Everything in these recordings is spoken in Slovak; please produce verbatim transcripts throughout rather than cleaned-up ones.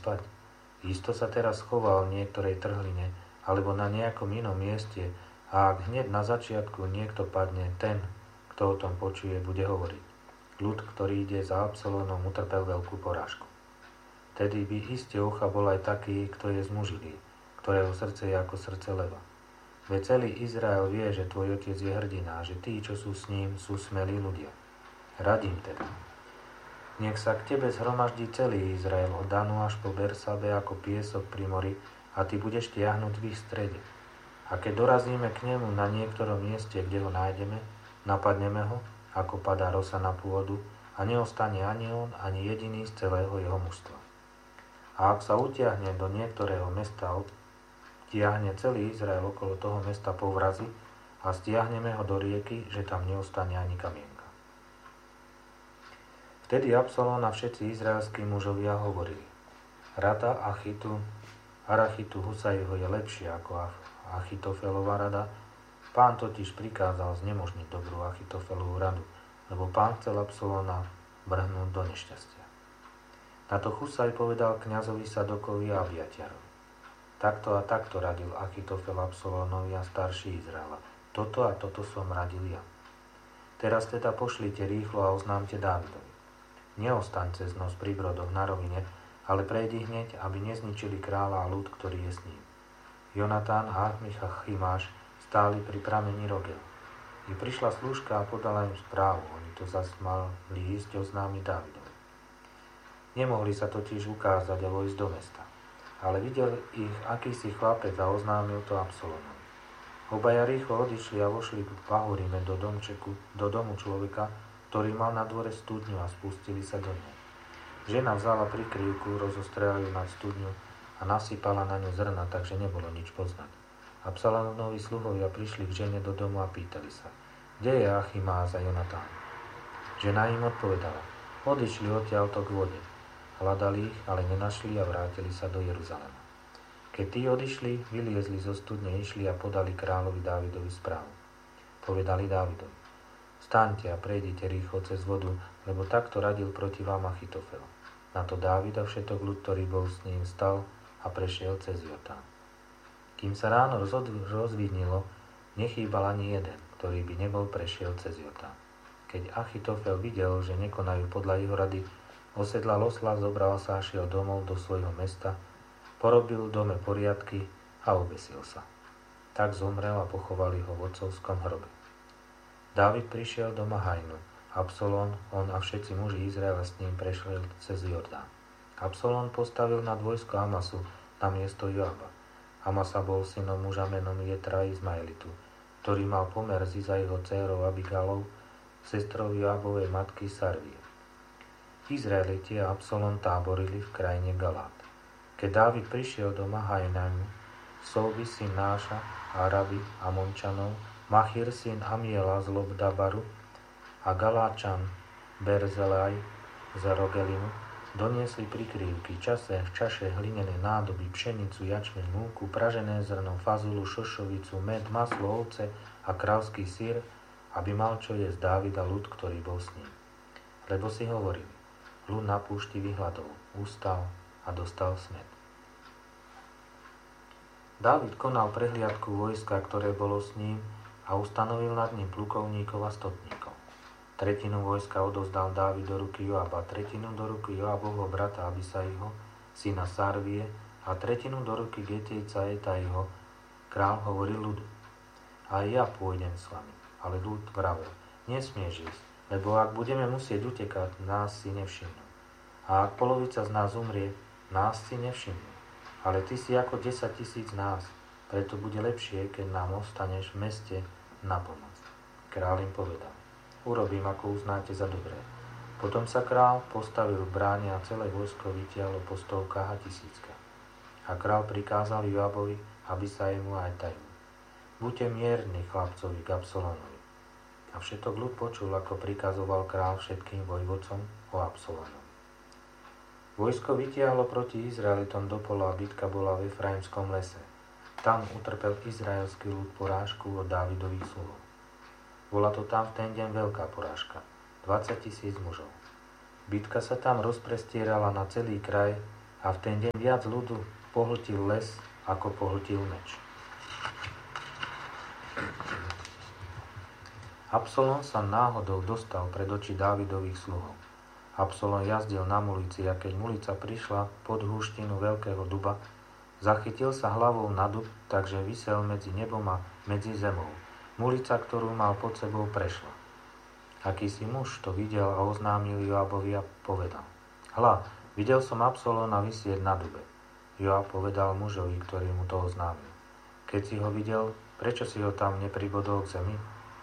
spať? Isto sa teraz choval v niektorej trhline alebo na nejakom inom mieste a ak hneď na začiatku niekto padne, ten, kto o tom počuje, bude hovoriť. Ľud, ktorý ide za Absalónom, utrpel veľkú porážku. Tedy by iste ochabol aj taký, kto je zmužilý, ktorého srdce je ako srdce leva. Veď celý Izrael vie, že tvoj otec je hrdina a že tí, čo sú s ním, sú smelí ľudia. Radím teda. Nech sa k tebe zhromaždí celý Izrael od Danu až po Bersabe ako piesok pri mori a ty budeš tiahnuť v ich strede. A keď dorazíme k nemu na niektorom mieste, kde ho nájdeme, napadneme ho, ako padá rosa na pôdu, a neostane ani on, ani jediný z celého jeho mužstva. A ak sa utiahne do niektorého mesta, tiahne celý Izrael okolo toho mesta po vrazi a stiahneme ho do rieky, že tam neostane ani kamienka. Vtedy Absalón a všetci izraelskí mužovia hovorili: Rada Achitu, Arachitu Husajho je lepšia ako Achitofelova rada. Pán totiž prikázal znemožniť dobrú Achitofelovú radu, lebo pán chcel Absalóna vrhnúť do nešťastia. Na to Husaj povedal kňazovi Sadokovi a Abiatiarovi: Takto a takto radil Achitofel Absalónovi a starší Izraela. Toto a toto som radil ja. Teraz teda pošlite rýchlo a oznámte Dávidovi. Neostaň cez noc pri brodoch na rovine, ale prejdi hneď, aby nezničili kráľa a ľud, ktorý je s ním. Jonatán a Michachimáš stáli pri pramení Rogel. I prišla slúžka a podala im správu. Oni to zas mali ísť oznámiť Dávidovi. Nemohli sa totiž ukázať a vojsť do mesta. Ale videl ich akýsi chlapec a oznámil to Absalónovi. Obaja rýchlo odišli a vošli v pahoríme do domčeku, do domu človeka, ktorý mal na dvore studňu a spustili sa do nej. Žena vzala prikryvku, rozostrela ju nad studňu a nasypala na ňu zrna, takže nebolo nič poznať. Absalónovi sluhovia prišli k žene do domu a pýtali sa: Kde je Achimáz a Jonatán? Žena im odpovedala: Odišli odtiaľto k vode. Hľadali ich, ale nenašli a vrátili sa do Jeruzalema. Keď tí odišli, vyliezli zo studne, išli a podali kráľovi Dávidovi správu. Povedali Dávidovi: Staňte a prejdite rýchlo cez vodu, lebo takto radil proti vám Achitofel. Na to Dávid a všetok ľud, ktorý bol s ním, stal a prešiel cez Jordán. Kým sa ráno rozvidnilo, nechýbal ani jeden, ktorý by nebol prešiel cez Jordán. Keď Achitofel videl, že nekonajú podľa jeho rady, osedlal osla, zobral sa a šiel domov do svojho mesta, porobil v dome poriadky a obesil sa. Tak zomrel a pochovali ho v otcovskom hrobe. Dávid prišiel do Mahajnu. Absalón, on a všetci muži Izraela s ním prešli cez Jordán. Absalón postavil nad vojsko Amasu na miesto Joaba. Amasa bol synom muža menom Jetra Izmaelitu, ktorý mal pomer s Izaiho dcérou Abigálou, sestrou Joabovej matky Sarvie. Izraeliti a Absalón táborili v krajine Galát. Keď Dávid prišiel do Mahajnánu, Solby syn Náša, Araby, Amončanov, Machir syn Amiela z Lobdabaru a Galáčan Berzelaj z Rogelinu doniesli prikrývky, čase, čaše, hlinené nádoby, pšenicu, jačmeň, múku, pražené zrno, fazulu, šošovicu, med, maslo, ovce a kravský syr, aby mal čo jesť Dávid a ľud, ktorý bol s ním. Lebo si hovorili: ľud na púšti vyhľadol, ustal a dostal smäd. Dávid konal prehliadku vojska, ktoré bolo s ním, a ustanovil nad ním plukovníkov a stotníkov. Tretinu vojska odovzdal Dávid do ruky Joaba, tretinu do ruky Joabovho brata Abisaiho, syna Sarvie, a tretinu do ruky Getejca Etajho. Král hovoril ľudu: Aj ja pôjdem s vami. Ale ľud vravel: Nesmieš ísť, lebo ak budeme musieť utekať, nás si nevšimnú. A ak polovica z nás umrie, nás si nevšimnú. Ale ty si ako desať tisíc nás, preto bude lepšie, keď nám ostaneš v meste na pomoc. Kráľ im povedal: Urobím, ako uznáte za dobré. Potom sa kráľ postavil v bráne a celé vojsko vytiahlo po stovkách a tisíckach. A kráľ prikázal Joabovi, Abisaimu a Etajmu: Buďte mierni chlapcovi k Absalónovi. A všetok ľud počul, ako prikazoval kráľ všetkým vojvodcom o Absalónovi. Vojsko vytiahlo proti Izraelitom do pola a bitka bola v Efraimskom lese. Tam utrpel izraelský ľud porážku od Dávidových sluhov. Bola to tam v ten deň veľká porážka, dvadsať tisíc mužov. Bitka sa tam rozprestierala na celý kraj A v ten deň viac ľudu pohltil les, ako pohltil meč. Absalom sa náhodou dostal pred oči Dávidových sluhov. Absalom jazdil na mulici a keď mulica prišla pod húštinu veľkého duba, zachytil sa hlavou na dub, takže visel medzi nebom a medzi zemou. Mulica, ktorú mal pod sebou, prešla. Akýsi muž to videl a oznámil Joabovi a povedal: Hľa, videl som Absalóma visieť na dube. Joab povedal mužovi, ktorý mu to oznámil: Keď si ho videl, prečo si ho tam nepribodol k zemi?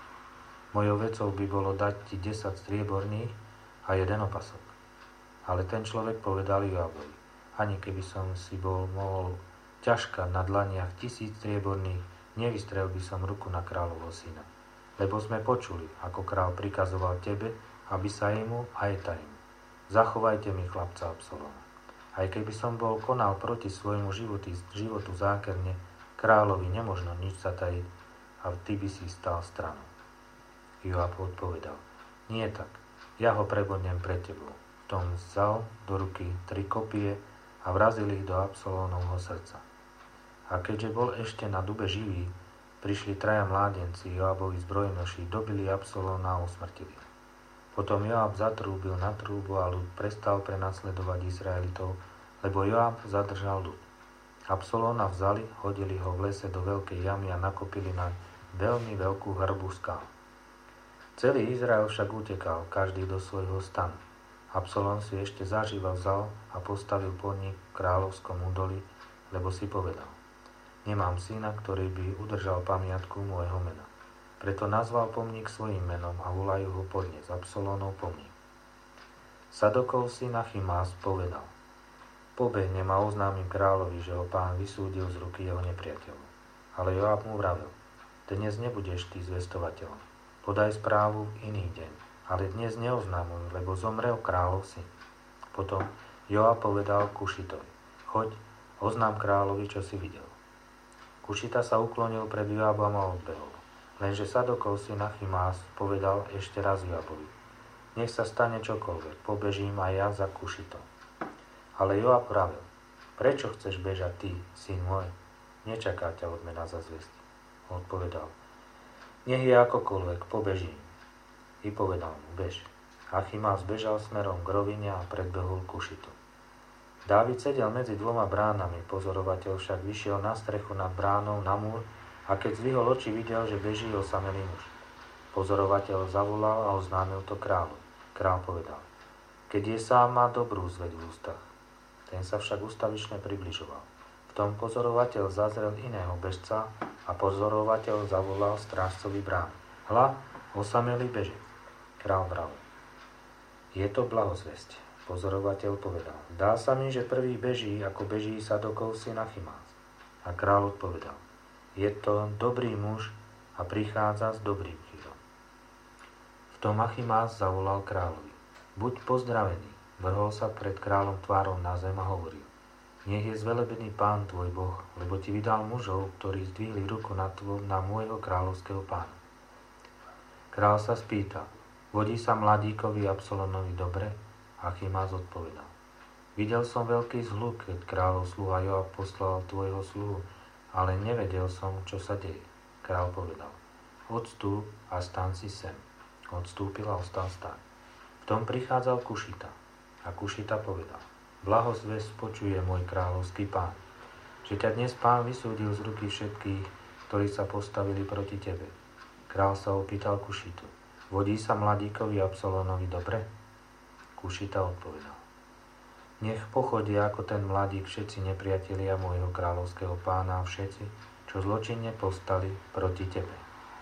Mojou vecou by bolo dať ti desať strieborných a jeden opasok. Ale ten človek povedal Joabovi: Ani keby som si bol mohol ťažkať na dlaniach tisíc strieborných, nevystrel by som ruku na kráľovho syna. Lebo sme počuli, ako kráľ prikazoval tebe, aby sa jemu aj tajmu. Zachovajte mi chlapca Absalóma. Aj keby som bol konal proti svojmu životu, životu zákerne, kráľovi nemožno nič zatajiť a ty by si stal stranou. Joab odpovedal: Nie tak, ja ho prebodnem pred tebou. Tom vzal do ruky tri kopie a vrazil ich do Absalómovho srdca. A keďže bol ešte na dube živý, prišli traja mládenci Joabovi zbrojnoši, dobili Absalóma a usmrtili. Potom Joab zatrúbil na trúbu a ľud prestal prenasledovať Izraelitov, lebo Joab zadržal ľud. Absalóma vzali, hodili ho v lese do veľkej jamy a nakopili na veľmi veľkú hrbu skál. Celý Izrael však utekal, každý do svojho stanu. Absalom si ešte zaživa vzal a postavil podnik v kráľovskom údolí, lebo si povedal: Nemám syna, ktorý by udržal pamiatku môjho mena. Preto nazval pomník svojím menom a volajú ho podnes Absalómov pomník. Sadokov syn Achimás povedal: Pobehnem a oznámim kráľovi, že ho pán vysúdil z ruky jeho nepriateľov. Ale Joab mu vravel: Dnes nebudeš ty zvestovateľom. Podaj správu v iný deň, ale dnes neoznámuj, lebo zomrel kráľov syn. Potom Joab povedal Kušitovi: Choď, oznám kráľovi, čo si videl. Kušita sa uklonil pred Joabom a odbehol. Lenže Sadokov syn Achimás povedal ešte raz Joabovi: Nech sa stane čokoľvek, pobežím aj ja za Kušitom. Ale Joab vravel: Prečo chceš bežať ty, syn môj? Nečaká ťa odmena za zvesti. Odpovedal: Nech je akokoľvek, pobežím. I povedal mu: Bež. Achimás bežal smerom k rovine a predbehol Kušitu. Dávid sedel medzi dvoma bránami, pozorovateľ však vyšiel na strechu nad bránou na múr a keď zvihol oči, videl, že beží osamelý muž. Pozorovateľ zavolal a oznámil to kráľu. Kráľ povedal: Keď je sám, má dobrú zveď v ústach. Ten sa však ustavične približoval. V tom pozorovateľ zazrel iného bežca a pozorovateľ zavolal strážcovi brán: Hľa, osamelý beží. Kráľ vravel: Je to blahozvesť. Pozorovateľ povedal: Dá sa mi, že prvý beží, ako beží Sadokov syn Achimás. A kráľ odpovedal: Je to dobrý muž a prichádza s dobrým chýrom. V tom Achimás zavolal kráľovi: Buď pozdravený. Vrhol sa pred kráľom tvárou na zem a hovoril: Nech je zvelebený pán tvoj Boh, lebo ti vydal mužov, ktorí zdvihli ruku na, tvo, na môjho kráľovského pána. Kráľ sa spýtal: Vodí sa mladíkovi Absalómovi dobre? Achimás odpovedal: Videl som veľký zhluk, keď kráľov sluha Joab poslal tvojho sluhu, ale nevedel som, čo sa deje. Kráľ povedal: Odstúp a staň si sem. Odstúpil a ostal stáť. V tom prichádzal Kušita. A Kušita povedal: Blahozvesť počuje môj kráľovský pán, že ťa dnes pán vysúdil z ruky všetkých, ktorí sa postavili proti tebe. Kráľ sa opýtal Kušitu: Vodí sa mladíkovi Absalómovi dobre? Kušita odpovedal: Nech pochodia ako ten mladík všetci nepriatelia môjho kráľovského pána a všetci, čo zločinne povstali proti tebe.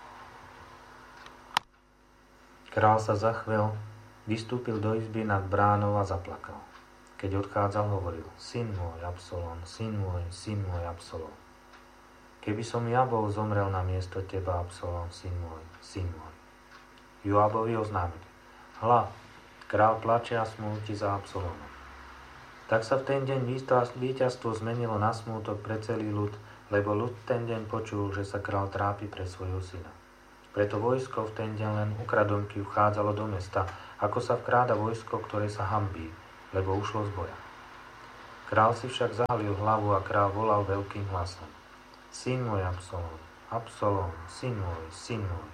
Kráľ sa zachvel, vystúpil do izby nad bránou a zaplakal. Keď odchádzal, hovoril: Syn môj, Absalóm, syn môj, syn môj, Absalóm. Keby som ja bol zomrel na miesto teba, Absalóm, syn môj, syn môj. Joabovi oznámili: Hľa, král plače a smúti za Absalómom. Tak sa v ten deň víťazstvo zmenilo na smútok pre celý ľud, lebo ľud ten deň počul, že sa král trápi pre svojho syna. Preto vojsko v ten deň len ukradomky vchádzalo do mesta, ako sa vkráda vojsko, ktoré sa hanbí, lebo ušlo z boja. Král si však zahalil hlavu a král volal veľkým hlasom. Syn môj Absalom, Absalom, syn môj, syn môj.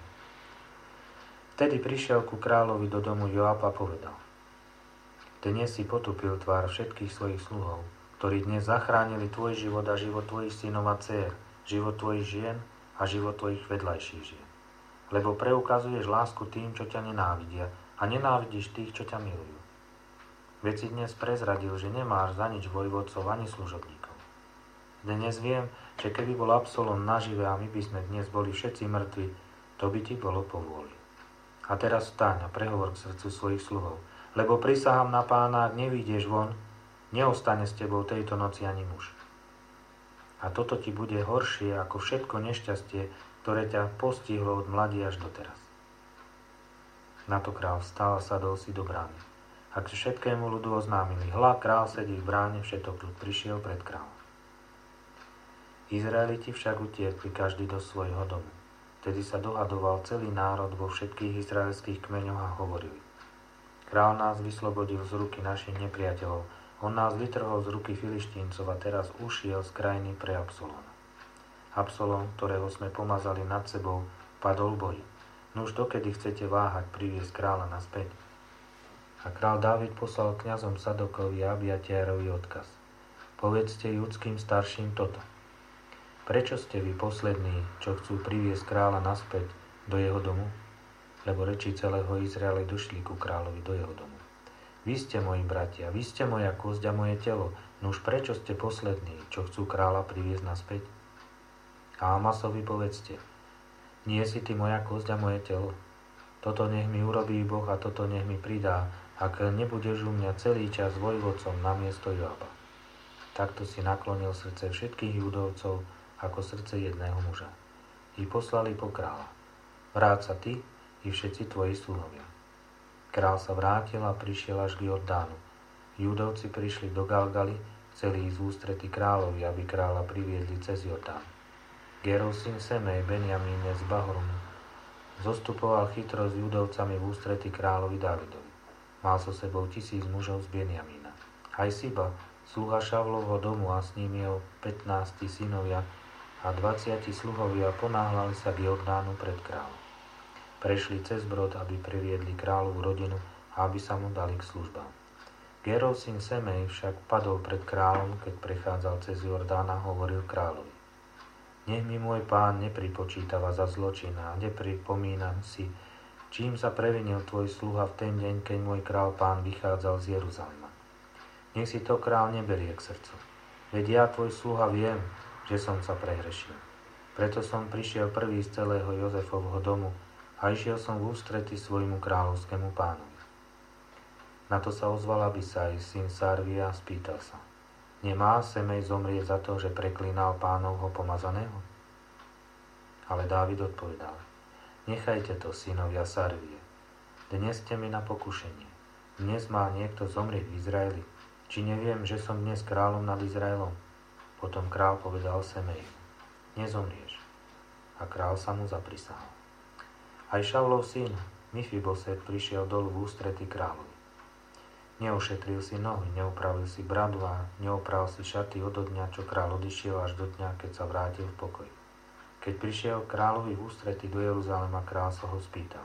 Vtedy prišiel ku kráľovi do domu Joab a povedal. Dnes si potupil tvár všetkých svojich sluhov, ktorí dnes zachránili tvoj život a život tvojich synov a dcér, život tvojich žien a život tvojich vedľajších žien. Lebo preukazuješ lásku tým, čo ťa nenávidia a nenávidíš tých, čo ťa milujú. Veď si dnes prezradil, že nemáš za nič vojvodcov ani služobníkov. Dnes viem, že keby bol Absalom nažive a my by sme dnes boli všetci mŕtvi, to by ti bolo povôli. A teraz vstaň a prehovor k srdcu svojich sluhov, lebo prisahám na Pána, ak nevyjdeš von, neostane s tebou tejto noci ani muž. A toto ti bude horšie ako všetko nešťastie, ktoré ťa postihlo od mladí až doteraz. Na to král vstal a sadol si do brány. A k všetkému ľudu oznámili, hľa, král sedí v bráne, všetok ľud prišiel pred kráľom. Izraeliti však utiekli každý do svojho domu. Vtedy sa dohadoval celý národ vo všetkých izraelských kmeňoch a hovorili. Král nás vyslobodil z ruky našich nepriateľov, on nás vytrhol z ruky Filištíncov a teraz ušiel z krajiny pre Absalóma. Absalóm, ktorého sme pomazali nad sebou, padol v boji. Nuž dokedy chcete váhať priviesť kráľa naspäť? A král Dávid poslal kňazom Sadokovi a Abiatiarovi odkaz. Povedzte judským starším toto. Prečo ste vy poslední, čo chcú priviesť kráľa naspäť do jeho domu? Lebo reči celého Izraela došli ku kráľovi do jeho domu. Vy ste moji bratia, vy ste moja kosť a moje telo, nuž prečo ste poslední, čo chcú kráľa priviesť naspäť? A Amasovi povedzte, nie si ty moja kosť a moje telo? Toto nech mi urobí Boh a toto nech mi pridá, ak nebudeš u mňa celý čas vojvodcom namiesto Joaba. Takto si naklonil srdce všetkých judovcov ako srdce jedného muža. I poslali po kráľa. Vráť sa ty i všetci tvoji sluhovia. Král sa vrátil a prišiel až k Jordánu. Judovci prišli do Galgaly, chceli ísť v ústrety kráľovi, aby kráľa priviedli cez Jordán. Gerov syn Semej, Benjamíne z Bahormu, zostupoval chytro s Judovcami v ústrety kráľovi Dávidovi. Mal so sebou tisíc mužov z Benjamína. Aj Siba, sluha Šavlovho domu a s ním jeho pätnásti synovia a dvaciati sluhovia ponáhľali sa k Jordánu pred kráľom. Prešli cez brod, aby priviedli kráľovú rodinu a aby sa mu dali k službám. Gerov syn Semej však padol pred kráľom, keď prechádzal cez Jordán a hovoril kráľovi. Nech mi môj pán nepripočítava za zločin a nepripomínam si, čím sa previnil tvoj sluha v ten deň, keď môj král pán vychádzal z Jeruzalema. Nech si to král neberie k srdcu. Veď ja, tvoj sluha, viem, že som sa prehrešil. Preto som prišiel prvý z celého Jozefovho domu a išiel som v ústrety svojmu kráľovskému pánovi. Na to sa ozval Abisaj, syn Sarvia, a spýtal sa. Nemá Semej zomrieť za to, že preklínal pánovho pomazaného? Ale Dávid odpovedal. Nechajte to, synovia Sarvie. Dnes ste mi na pokušenie. Dnes má niekto zomrieť v Izraeli. Či neviem, že som dnes kráľom nad Izraelom? Potom král povedal Semeju. Nezomrieš. A král sa mu zaprisahal. Aj Šavlov syn, Mifiboset, prišiel dolu v ústrety kráľovi. Neušetril si nohy, neupravil si bradu a neopral si šaty od dňa, čo kráľ odišiel až do dňa, keď sa vrátil v pokoji. Keď prišiel kráľovi v ústrety do Jeruzalema, král sa ho spýtal.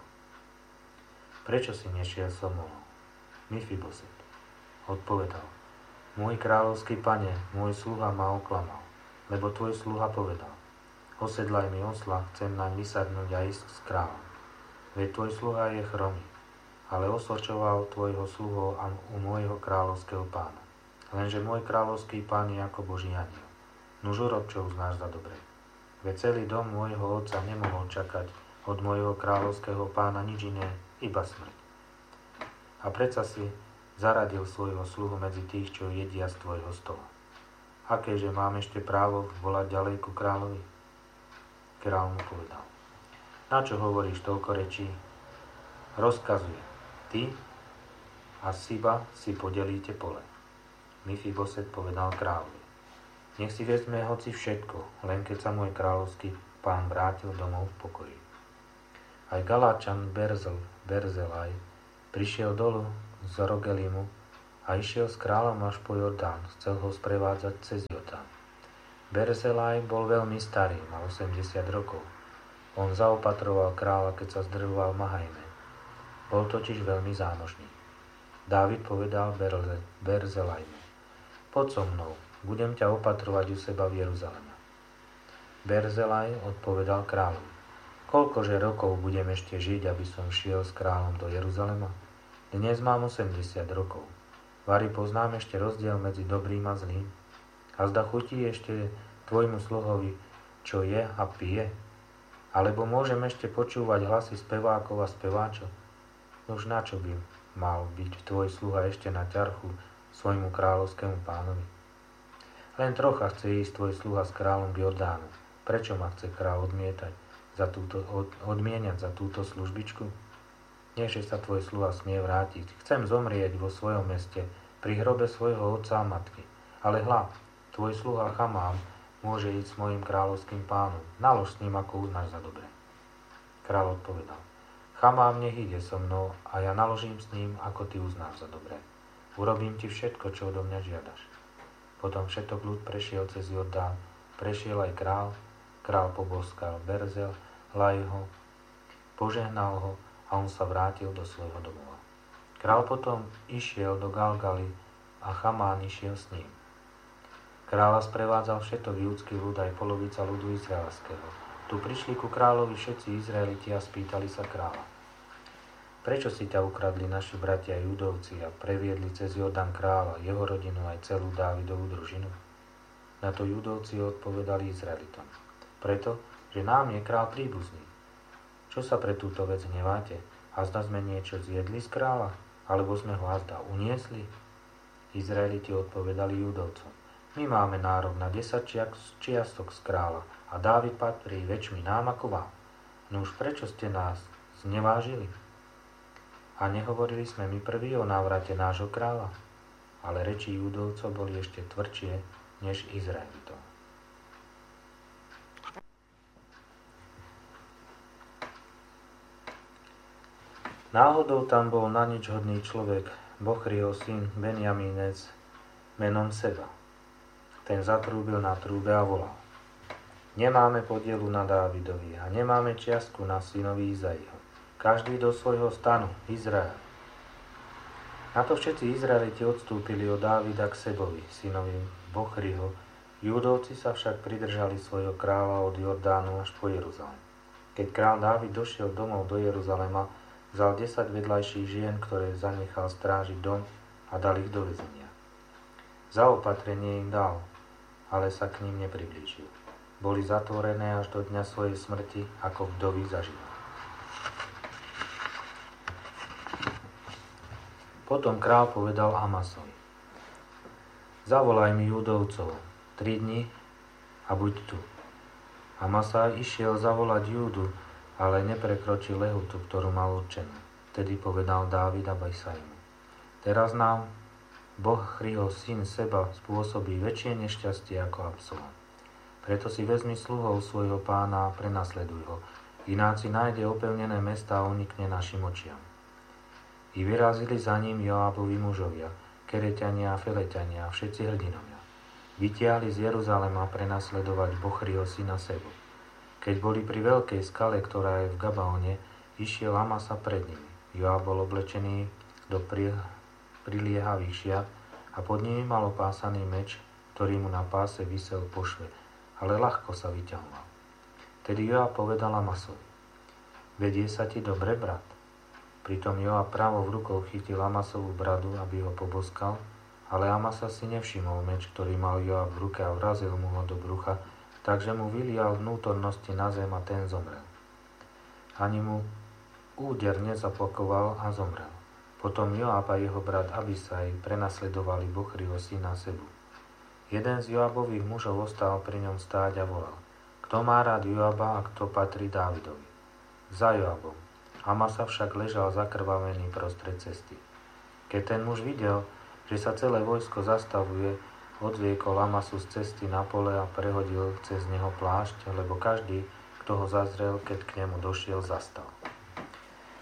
Prečo si nešiel so mnou? Mifiboset odpovedal. Môj kráľovský pane, môj sluha ma oklamal, lebo tvoj sluha povedal. Osedlaj mi osla, chcem naň vysadnúť a ísť s kráľom. Veď tvoj sluha je chromý, ale osočoval tvojho sluhu a u môjho kráľovského pána. Lenže môj kráľovský pán je ako Boží anjel. Nuž urob, čo uznáš za dobré. Veď celý dom môjho otca nemohol čakať od môjho kráľovského pána nič iné, iba smrť. A predsa si zaradil svojho sluhu medzi tých, čo jedia z tvojho stola. Akéže mám ešte právo volať ďalej ku kráľovi? Kráľ mu povedal. Na čo hovoríš toľko rečí? Rozkazuj. Ty a Siba si podelíte pole. Mifiboset povedal kráľovi. Nech si vezme hoci všetko, len keď sa môj kráľovský pán vrátil domov v pokoji. Aj Galáčan Berzel, Berzelaj prišiel dolu z Rogelimu a išiel s kráľom až po Jordán, chcel ho sprevádzať cez Jordán. Berzelaj bol veľmi starý, mal osemdesiat rokov. On zaopatroval kráľa, keď sa zdrvoval Mahajme. Bol totiž veľmi zámožný. Dávid povedal Berze, Berzelajmu: Poď so mnou, budem ťa opatrovať u seba v Jeruzaleme. Berzelaj odpovedal kráľovi: Koľkože rokov budem ešte žiť, aby som šiel s kráľom do Jeruzalema? Dnes mám osemdesiat rokov. Vari poznám ešte rozdiel medzi dobrým a zlým? A zda chutí ešte tvojmu sluhovi, čo je a pije? Alebo môžem ešte počúvať hlasy spevákov a speváčov? Už na čo by mal byť tvoj sluha ešte na ťarchu svojmu kráľovskému pánovi? Len trocha chce ísť tvoj sluha s kráľom k Jordánu. Prečo ma chce kráľ odmietať za túto, od, odmieniať za túto službičku? Nieže sa tvoj sluha smie vrátiť. Chcem zomrieť vo svojom meste, pri hrobe svojho otca a matky. Ale hľa, tvoj sluha Chamám môže ísť s mojim kráľovským pánom. Nalož s ním, ako uznáš za dobre. Kráľ odpovedal: Chamám nech ide so mnou a ja naložím s ním, ako ty uznáš za dobre. Urobím ti všetko, čo odo mňa žiadaš. Potom všetok ľud prešiel cez Jordán, prešiel aj král. Král poboskal Berzel, Lajho, požehnal ho a on sa vrátil do svojho domova. Král potom išiel do Galgaly a Chamán išiel s ním. Kráľa sprevádzal všetok judský ľud aj polovica ľudu izraelského. Tu prišli ku kráľovi všetci Izraeliti a spýtali sa kráľa: Prečo si ťa ukradli naši bratia Judovci a previedli cez Jordan kráľa, jeho rodinu aj celú Dávidovú družinu? Na to Judovci odpovedali Izraelitom: Preto, že nám je král príbuzný. Čo sa pre túto vec hneváte? A zda sme niečo zjedli z kráľa? Alebo sme ho azda uniesli? Izraeliti odpovedali Judovcom: My máme nárok na desať čiastok z kráľa a Dávid patrí väčšmi nám ako vám. No už prečo ste nás znevážili? A nehovorili sme my prví o návrate nášho kráľa? Ale reči Judovcov boli ešte tvrdšie než Izraelitov. Náhodou tam bol na nič hodný človek, Bochriho syn Benjamínec, menom Seba. Ten zatrúbil na trúbe a volal: Nemáme podielu na Dávidovi a nemáme čiastku na synovi Izaiho. Každý do svojho stanu, Izrael. Na to všetci Izraeliti odstúpili od Dávida k Sebovi, synovi Bochriho. Judovci sa však pridržali svojho kráľa od Jordánu až po Jeruzalém. Keď kráľ Dávid došiel domov do Jeruzalema, vzal desať vedľajších žien, ktoré zanechal strážiť dom, a dal ich do väzenia. Zaopatrenie im dal, ale sa k ním nepriblížil. Boli zatvorené až do dňa svojej smrti, ako vdovy zaživa. Potom kráľ povedal Amasovi: Zavolaj mi Judovcov, tri dni a buď tu. Amasa išiel zavolať Júdu, ale neprekročil lehotu, ktorú mal určenú. Vtedy povedal Dávid Abisaimu: Teraz nám Bochriho syn Seba spôsobí väčšie nešťastie ako Absalom. Preto si vezmi sluhov svojho pána a prenasleduj ho, ináč si nájde opevnené mestá a unikne našim očiam. I vyrazili za ním Joábovi mužovia, Kereťania a Feleťania a všetci hrdinovia. Vytiahli z Jeruzalema prenasledovať Bochriho syna Sebu. Keď boli pri veľkej skale, ktorá je v Gabaone, išiel Amasa pred nimi. Joáb bol oblečený do priliehavých šiat a pod nimi mal opásaný meč, ktorý mu na páse visel po šve, ale ľahko sa vyťahoval. Tedy Joáb povedal Amasovi: Vedie sa ti dobre, brat? Pritom Joáb pravou rukou chytil Amasovú bradu, aby ho poboskal, ale Amasa si nevšimol meč, ktorý mal Joáb v ruke, a vrazil mu ho do brucha, takže mu vylial vnútornosti na zem a ten zomrel. Ani mu úder nezapokoval a zomrel. Potom Joáb a jeho brat Abisaj prenasledovali Bochriho syna Sebu. Jeden z Joábových mužov ostal pri ňom stáť a volal: Kto má rád Joába a kto patrí Dávidovi? Za Joábom. Amasa však ležal zakrvavený prostred cesty. Keď ten muž videl, že sa celé vojsko zastavuje, odviekol Amasu z cesty na pole a prehodil cez neho plášť, lebo každý, kto ho zazrel, keď k nemu došiel, zastal.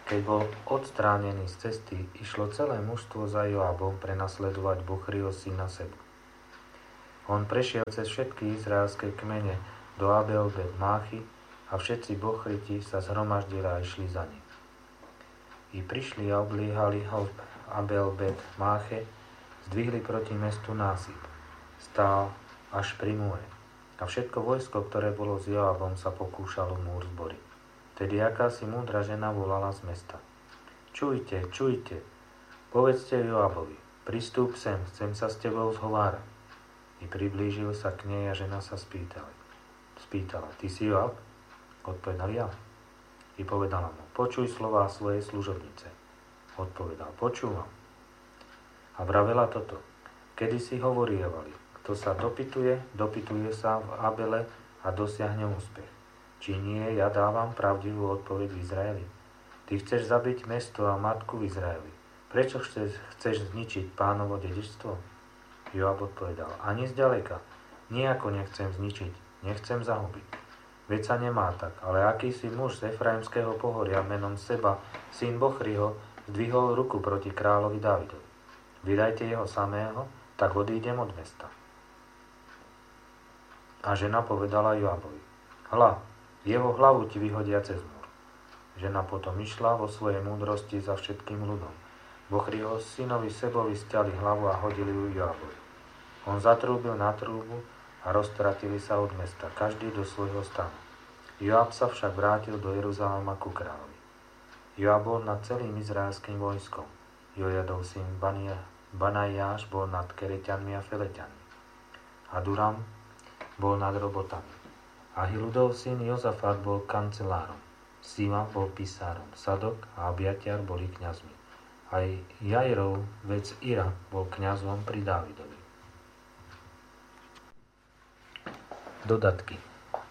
Keď bol odstránený z cesty, išlo celé mužstvo za Joabom prenasledovať Buchriho syna Sebu. On prešiel cez všetky izraelské kmene do Abel Bet Máchy a všetci Bochriti sa zhromaždili a išli za ním. I prišli a obliehali ho v Abel Bet Máche, zdvihli proti mestu násyp. Stál až pri múre. A všetko vojsko, ktoré bolo s Joabom, sa pokúšalo múr zboriť. Tedy akási múdra žena volala z mesta. Čujte, čujte, povedzte Joabovi, pristúp sem, chcem sa s tebou zhovárať. I priblížil sa k nej a žena sa spýtala. Spýtala, ty si Joab? Odpovedal ja. I povedala mu, počuj slová svojej služobnice. Odpovedal, počúvam. A vravela toto, kedy si hovorievali, kto sa dopytuje, dopytuje sa v Abele a dosiahne úspech. Či nie, ja dávam pravdivú odpoveď v Izraeli. Ty chceš zabiť mesto a matku v Izraeli. Prečo chceš, chceš zničiť pánovo dedičstvo? Joab odpovedal, ani zďaleka. Nijako nechcem zničiť, nechcem zahubiť. Veď sa nemá tak, ale akýsi muž z Efraimského pohoria menom Seba, syn Bochriho, zdvihol ruku proti kráľovi Dávidovi. Vydajte jeho samého, tak odídem od mesta. A žena povedala Joabovi, hľa, jeho hlavu ti vyhodia cez múr. Žena potom išla vo svojej múdrosti za všetkým ľudom. Bochriho synovi Sebovi stiali hlavu a hodili ju Joabovi. On zatrúbil na trúbu a roztratili sa od mesta, každý do svojho stanu. Joab sa však vrátil do Jeruzalema ku kráľovi. Joab bol nad celým izraelským vojskom. Jojadov syn Banajáš bol nad Kereťanmi a Feleťanmi. A Duram bol nad robotami. Ahiludov syn Jozafat bol kancelárom. Sima bol písárom. Sadok a Abiatiar boli kňazmi. Aj Jairov, vec Ira, bol kňazom pri Dávidovi. Dodatky.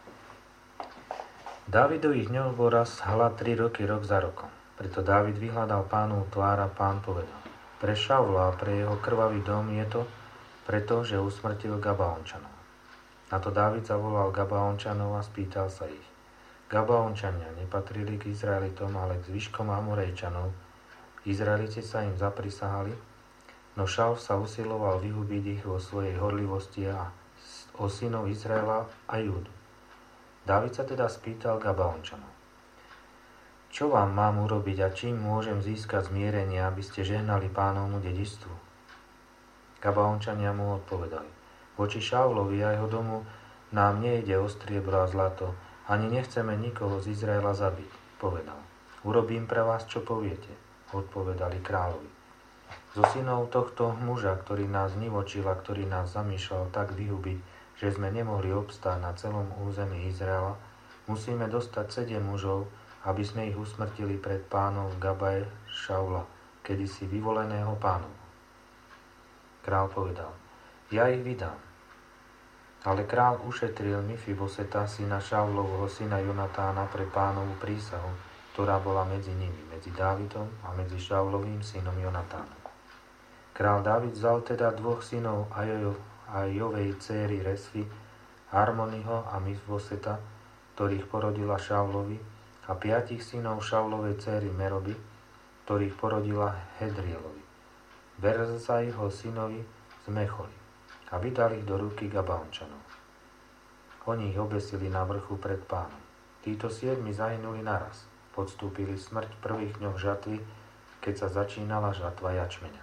Dávidových dňoch bol raz hlad tri roky, rok za rokom. Preto Dávid vyhľadal Pánov tvár a Pán povedal, pre Šaula a pre jeho krvavý dom je to, pretože usmrtil Gabaončanov. Na to Dávid zavolal Gabaončanov a spýtal sa ich. Gabaončania nepatrili k Izraelitom, ale k zvyškom Amorejčanov. Izraeliti sa im zaprisahali, no Šaul sa usiloval vyhubiť ich vo svojej horlivosti a o synov Izraela a Júdu. Dávid sa teda spýtal Gabaončanov. Čo vám mám urobiť a čím môžem získať zmierenie, aby ste žehnali Pánovmu dedičstvu? Gabaončania mu odpovedali. Voči Šaulovi a jeho domu nám nejde o striebro a zlato, ani nechceme nikoho z Izraela zabiť, povedal. Urobím pre vás, čo poviete, odpovedali kráľovi. Zo synov tohto muža, ktorý nás nivočil a ktorý nás zamýšľal tak vyhubiť, že sme nemohli obstáť na celom území Izraela, musíme dostať sedem mužov, aby sme ich usmrtili pred pánom v Gabaje Šaula, kedysi vyvoleného pánom. Král povedal, ja ich vydám. Ale král ušetril Mifiboseta, syna Šaulovho, syna Jonatána pre Pánovu prísahu, ktorá bola medzi nimi, medzi Dávidom a medzi Šaulovým synom Jonatánom. Král Dávid vzal teda dvoch synov Ajovej céry Resvy, Harmoniho a Mifiboseta, ktorých porodila Šaulovi, a piatich synov Šaulovej céry Meroby, ktorých porodila Hedrielovi, Berzajho synovi z Mecholi, a vydali ich do ruky Gabaončanov. Oni ich obesili na vrchu pred Pánom. Títo siedmi zahynuli naraz, podstúpili smrť v prvých dňoch žatvy, keď sa začínala žatva jačmeňa.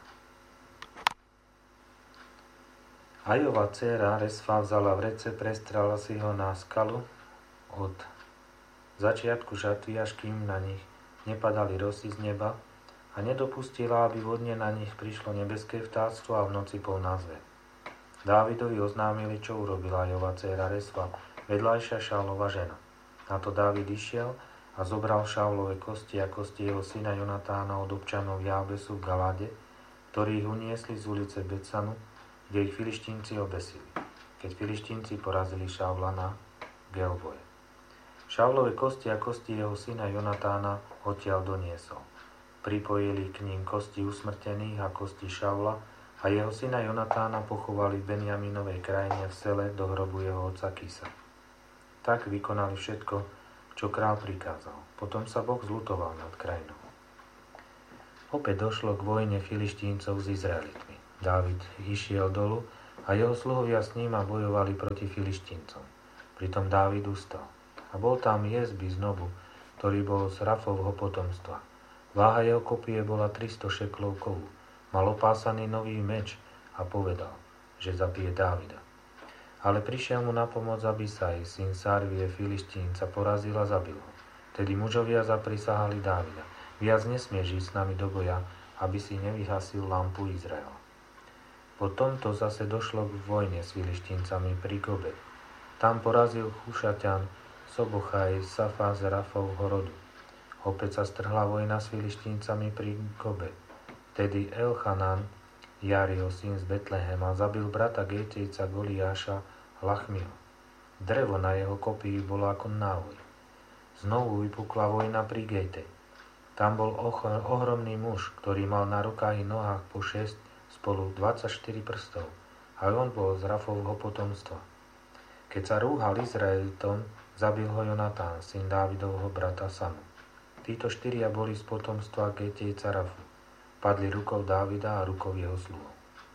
Ajova dcéra Resfa vzala vrece, prestrala si ho na skalu od začiatku žatvy, až kým na nich nepadali rosy z neba, a nedopustila, aby vodne na nich prišlo nebeské vtáctvo a v noci polná zver. Dávidovi oznámili, čo urobila Ajova dcéra Resfa, vedľajšia Šaulova žena. Na to Dávid išiel a zobral Šaulove kosti a kosti jeho syna Jonatána od občanov Jábesu v Galáde, ktorí ich uniesli z ulice Betsanu, kde ich Filištínci obesili, keď Filištínci porazili Šaula na Gelboje. Šaulove kosti a kosti jeho syna Jonatána odtiaľ doniesol. Pripojili k ním kosti usmrtených a kosti Šaula, a jeho syna Jonatána pochovali v Benjaminovej krajine v sele do hrobu jeho otca Kisa. Tak vykonali všetko, čo král prikázal. Potom sa Boh zľutoval nad krajinou. Opäť došlo k vojne Filištíncov s Izraelitmi. Dávid išiel dolu a jeho sluhovia s ním a bojovali proti Filištíncom. Pritom Dávid ustal. A bol tam Jezby z Nobu, ktorý bol z Rafovho potomstva. Váha jeho kopie bola tristo šeklov kovu. Mal opásaný nový meč a povedal, že zabije Dávida. Ale prišiel mu na pomoc Abisaj, syn Sarvie Filištínca, porazil a zabil ho. Tedy mužovia zaprisahali Dávida. Viac nesmieš ísť s nami do boja, aby si nevyhasil lampu Izraela. Po tomto zase došlo k vojne s Filištíncami pri Gobe. Tam porazil Chušaťan Sobochaj Safa z Rafovho rodu. Opäť sa strhla vojna s Filištíncami pri Gobe. Tedy Elchanan, Jariho syn z Betlehema, zabil brata Gétejca Goliáša Lachmiho. Drevo na jeho kopii bolo ako návoj. Znovu vypukla vojna pri Gétej. Tam bol ohromný muž, ktorý mal na rukách i nohách po šesť, spolu dvadsaťštyri prstov. A on bol z Rafovho potomstva. Keď sa rúhal Izraelitom, zabil ho Jonatán, syn Dávidovho brata Samu. Títo štyria boli z potomstva Gétejca Rafu. Padli rukou Dávida a rukou jeho sluhov.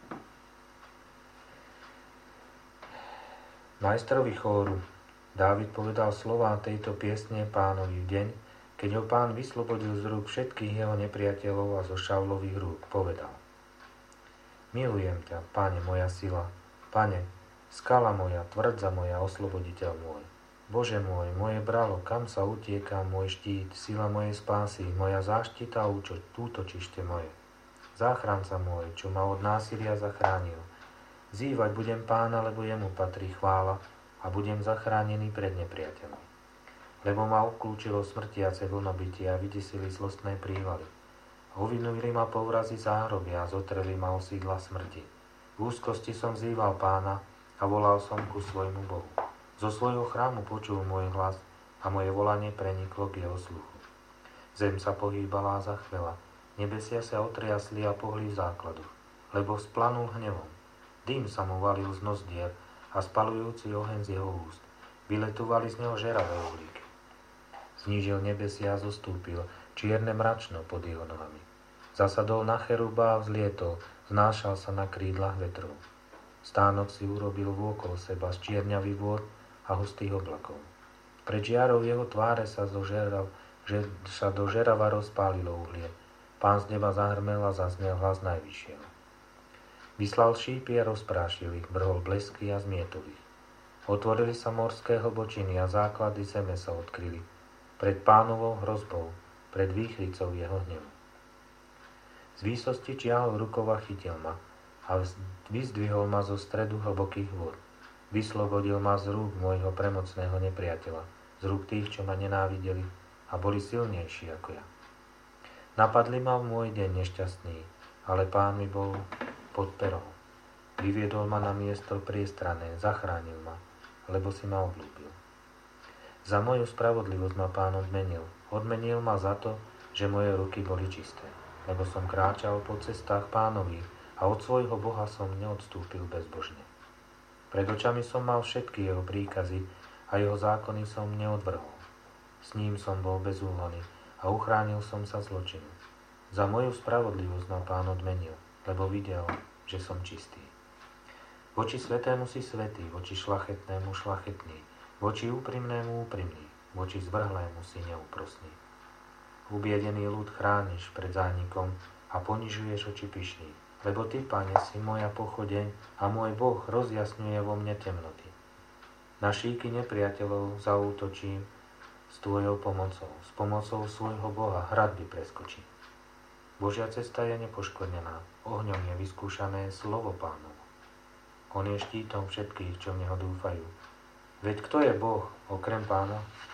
Majstrovi chóru Dávid povedal slová tejto piesne Pánovi v deň, keď ho Pán vyslobodil z rúk všetkých jeho nepriateľov a zo Šaulových rúk, povedal: Milujem ťa, Pane, moja sila, Pane, skala moja, tvrdza moja, osloboditeľ môj. Bože môj, moje bralo, kam sa utieka môj štít, sila mojej spásy, moja záštita a útočište moje. Záchranca môj, čo ma od násilia zachránil. Zývať budem Pána, lebo jemu patrí chvála a budem zachránený pred nepriateľmi. Lebo ma obklúčilo smrtiace vlnobytie a vydesili zlostné prívaly. Uvinuli ma povrazy záhrobia a zotreli ma osídla smrti. V úzkosti som vzýval Pána a volal som ku svojmu Bohu. Zo svojho chrámu počul môj hlas a moje volanie preniklo k jeho sluchu. Zem sa pohýbala a zachvela, nebesia sa otriasli a pohli v základoch, lebo splanul hnevom. Dým sa mu valil z nozdier a spalujúci oheň z jeho úst. Vyletovali z neho žeravé uhlíky. Znížil nebesia a zostúpil, čierne mračno pod jeho nohami. Zasadol na cheruba a vzlietol, znášal sa na krídlach vetrov. Stánok si urobil vôkol seba z čierňavý vôd a hustých oblakov. Pred žiarou jeho tváre sa, zožerav, že sa do žerava rozpálilo uhlie. Pán z neba zahrmel a zaznel hlas najvyššieho. Vyslal šípy a rozprášil ich, brhol blesky a zmietol ich. Otvorili sa morské hlbočiny a základy zeme sa odkryli. Pred Pánovou hrozbou, pred výchricou jeho hnevu. Z výsosti čiahol rukou a chytil ma a vyzdvihol ma zo stredu hlbokých vôd. Vyslobodil ma z rúk môjho premocného nepriateľa, z rúk tých, čo ma nenávideli a boli silnejší ako ja. Napadli ma v môj deň nešťastný, ale Pán mi bol pod perou. Vyviedol ma na miesto priestrané, zachránil ma, lebo si ma obľúbil. Za moju spravodlivosť ma Pán odmenil. Odmenil ma za to, že moje ruky boli čisté, lebo som kráčal po cestách Pánových a od svojho Boha som neodstúpil bezbožne. Pred očami som mal všetky jeho príkazy a jeho zákony som neodvrhol. S ním som bol bez úhony a uchránil som sa zločinu. Za moju spravodlivosť ma Pán odmenil, lebo videl, že som čistý. Voči svetému si svätý, voči šlachetnému šlachetný, voči úprimnému úprimný, voči zvrhlému si neúprosný. Ubiedený ľud chrániš pred zánikom a ponižuješ oči pyšných, lebo ty, Pane, si moja pochodeň a môj Boh rozjasňuje vo mne temnoty. Na šíky nepriateľov zaútočím s tvojou pomocou, s pomocou svojho Boha hradby preskočím. Božia cesta je nepoškvrnená, ohňom je vyskúšané slovo Pánovo. On je štítom všetkých, čo v neho dúfajú. Veď kto je Boh okrem Pána?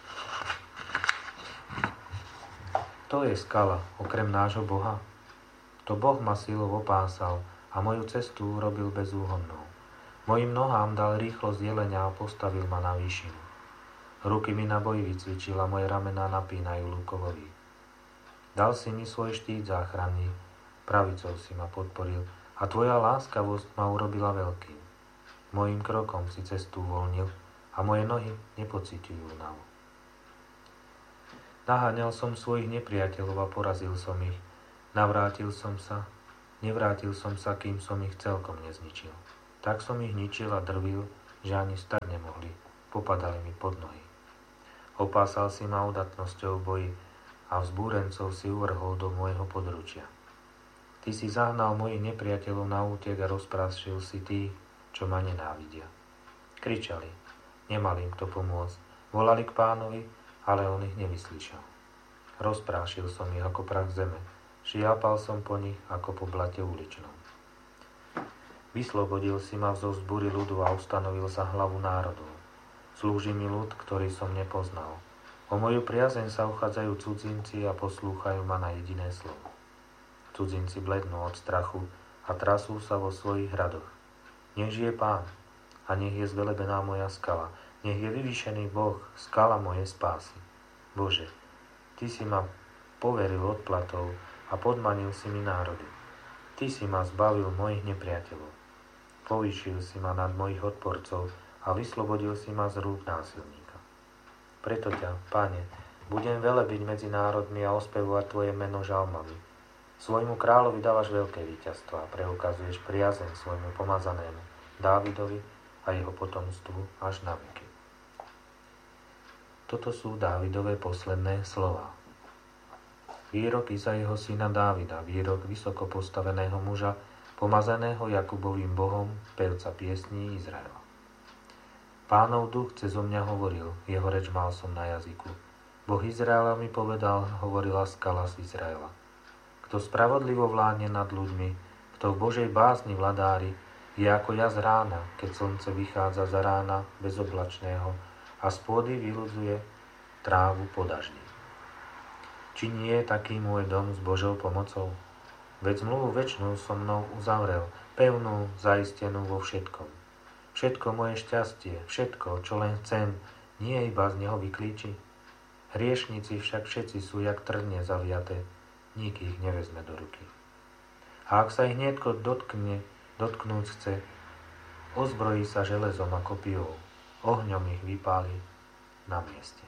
Kto je skala okrem nášho Boha? To Boh ma silou opásal a moju cestu urobil bezúhonnou. Mojim nohám dal rýchlosť jelenia a postavil ma na výšinu. Ruky mi na boj vycvičil a moje ramená napínajú lukovový. Dal si mi svoj štít záchranný, pravicou si ma podporil a tvoja láskavosť ma urobila veľkým. Mojím krokom si cestu uvoľnil a moje nohy nepociťujú únavu. Naháňal som svojich nepriateľov a porazil som ich. Navrátil som sa, nevrátil som sa, kým som ich celkom nezničil. Tak som ich ničil a drvil, že ani stať nemohli, popadali mi pod nohy. Opásal si ma udatnosťou v boji a vzbúrencov si uvrhol do môjho područia. Ty si zahnal mojich nepriateľov na útek a rozprášil si tých, čo ma nenávidia. Kričali, nemali im kto pomôcť, volali k Pánovi, ale on ich nevyslyšal. Rozprášil som ich ako prach zeme, šiapal som po nich ako po blate uličnom. Vyslobodil si ma zo vzbúry ľudu a ustanovil za hlavu národov. Slúži mi ľud, ktorý som nepoznal. O moju priazeň sa uchádzajú cudzinci a poslúchajú ma na jediné slovo. Cudzinci blednú od strachu a trasú sa vo svojich hradoch. Nech žije Pán a nech je zvelebená moja skala. Nech je vyvýšený Boh, skala mojej spásy. Bože, Ty si ma poveril odplatou a podmanil si mi národy. Ty si ma zbavil mojich nepriateľov. Povýšil si ma nad mojich odporcov a vyslobodil si ma z rúk násilníka. Preto ťa, Pane, budem velebiť medzi národmi a ospevovať Tvoje meno žalmami. Svojmu kráľovi dávaš veľké víťazstvo a preukazuješ priazeň svojmu pomazanému Dávidovi a jeho potomstvu až na veky. Toto sú Dávidové posledné slová. Výrok Izaiho syna Dávida, výrok vysoko postaveného muža, pomazaného Jakubovým Bohom, pevca piesní Izraela. Pánov duch cezo mňa hovoril, jeho reč mal som na jazyku. Boh Izraela mi povedal, hovorila skala z Izraela. Kto spravodlivo vládne nad ľuďmi, kto v Božej bázni vladári, je ako jas rána, keď slnce vychádza za rána bezoblačného a z pôdy vyludzuje trávu po daždi. Či nie je taký môj dom s Božou pomocou? Veď zmluvu večnú so mnou uzavrel, pevnú, zaistenú vo všetkom. Všetko moje šťastie, všetko, čo len chcem, nie iba z neho vyklíči. Hriešnici však všetci sú jak trne zaviaté, nik ich nevezme do ruky. A ak sa ich niekto dotkne, dotknúť chce, ozbrojí sa železom a kopijou, ohňom ich vypáli na mieste.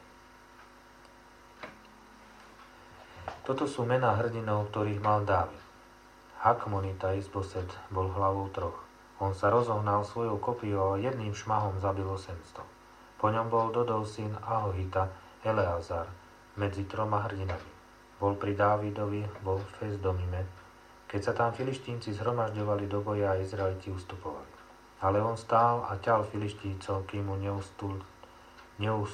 Toto sú mená hrdinov, ktorých mal Dávid. Hakmonita Isboset bol hlavou troch. On sa rozohnal svojou kopijou a jedným šmahom zabil osemsto. Po ňom bol Dodov syn Ahohita, Eleazar, medzi troma hrdinami. Bol pri Dávidovi vo Fesdomime, keď sa tam Filištínci zhromažďovali do boja a Izraeliti ustupovali. Ale on stál a ťal Filištíncov, kým mu neustul, neus,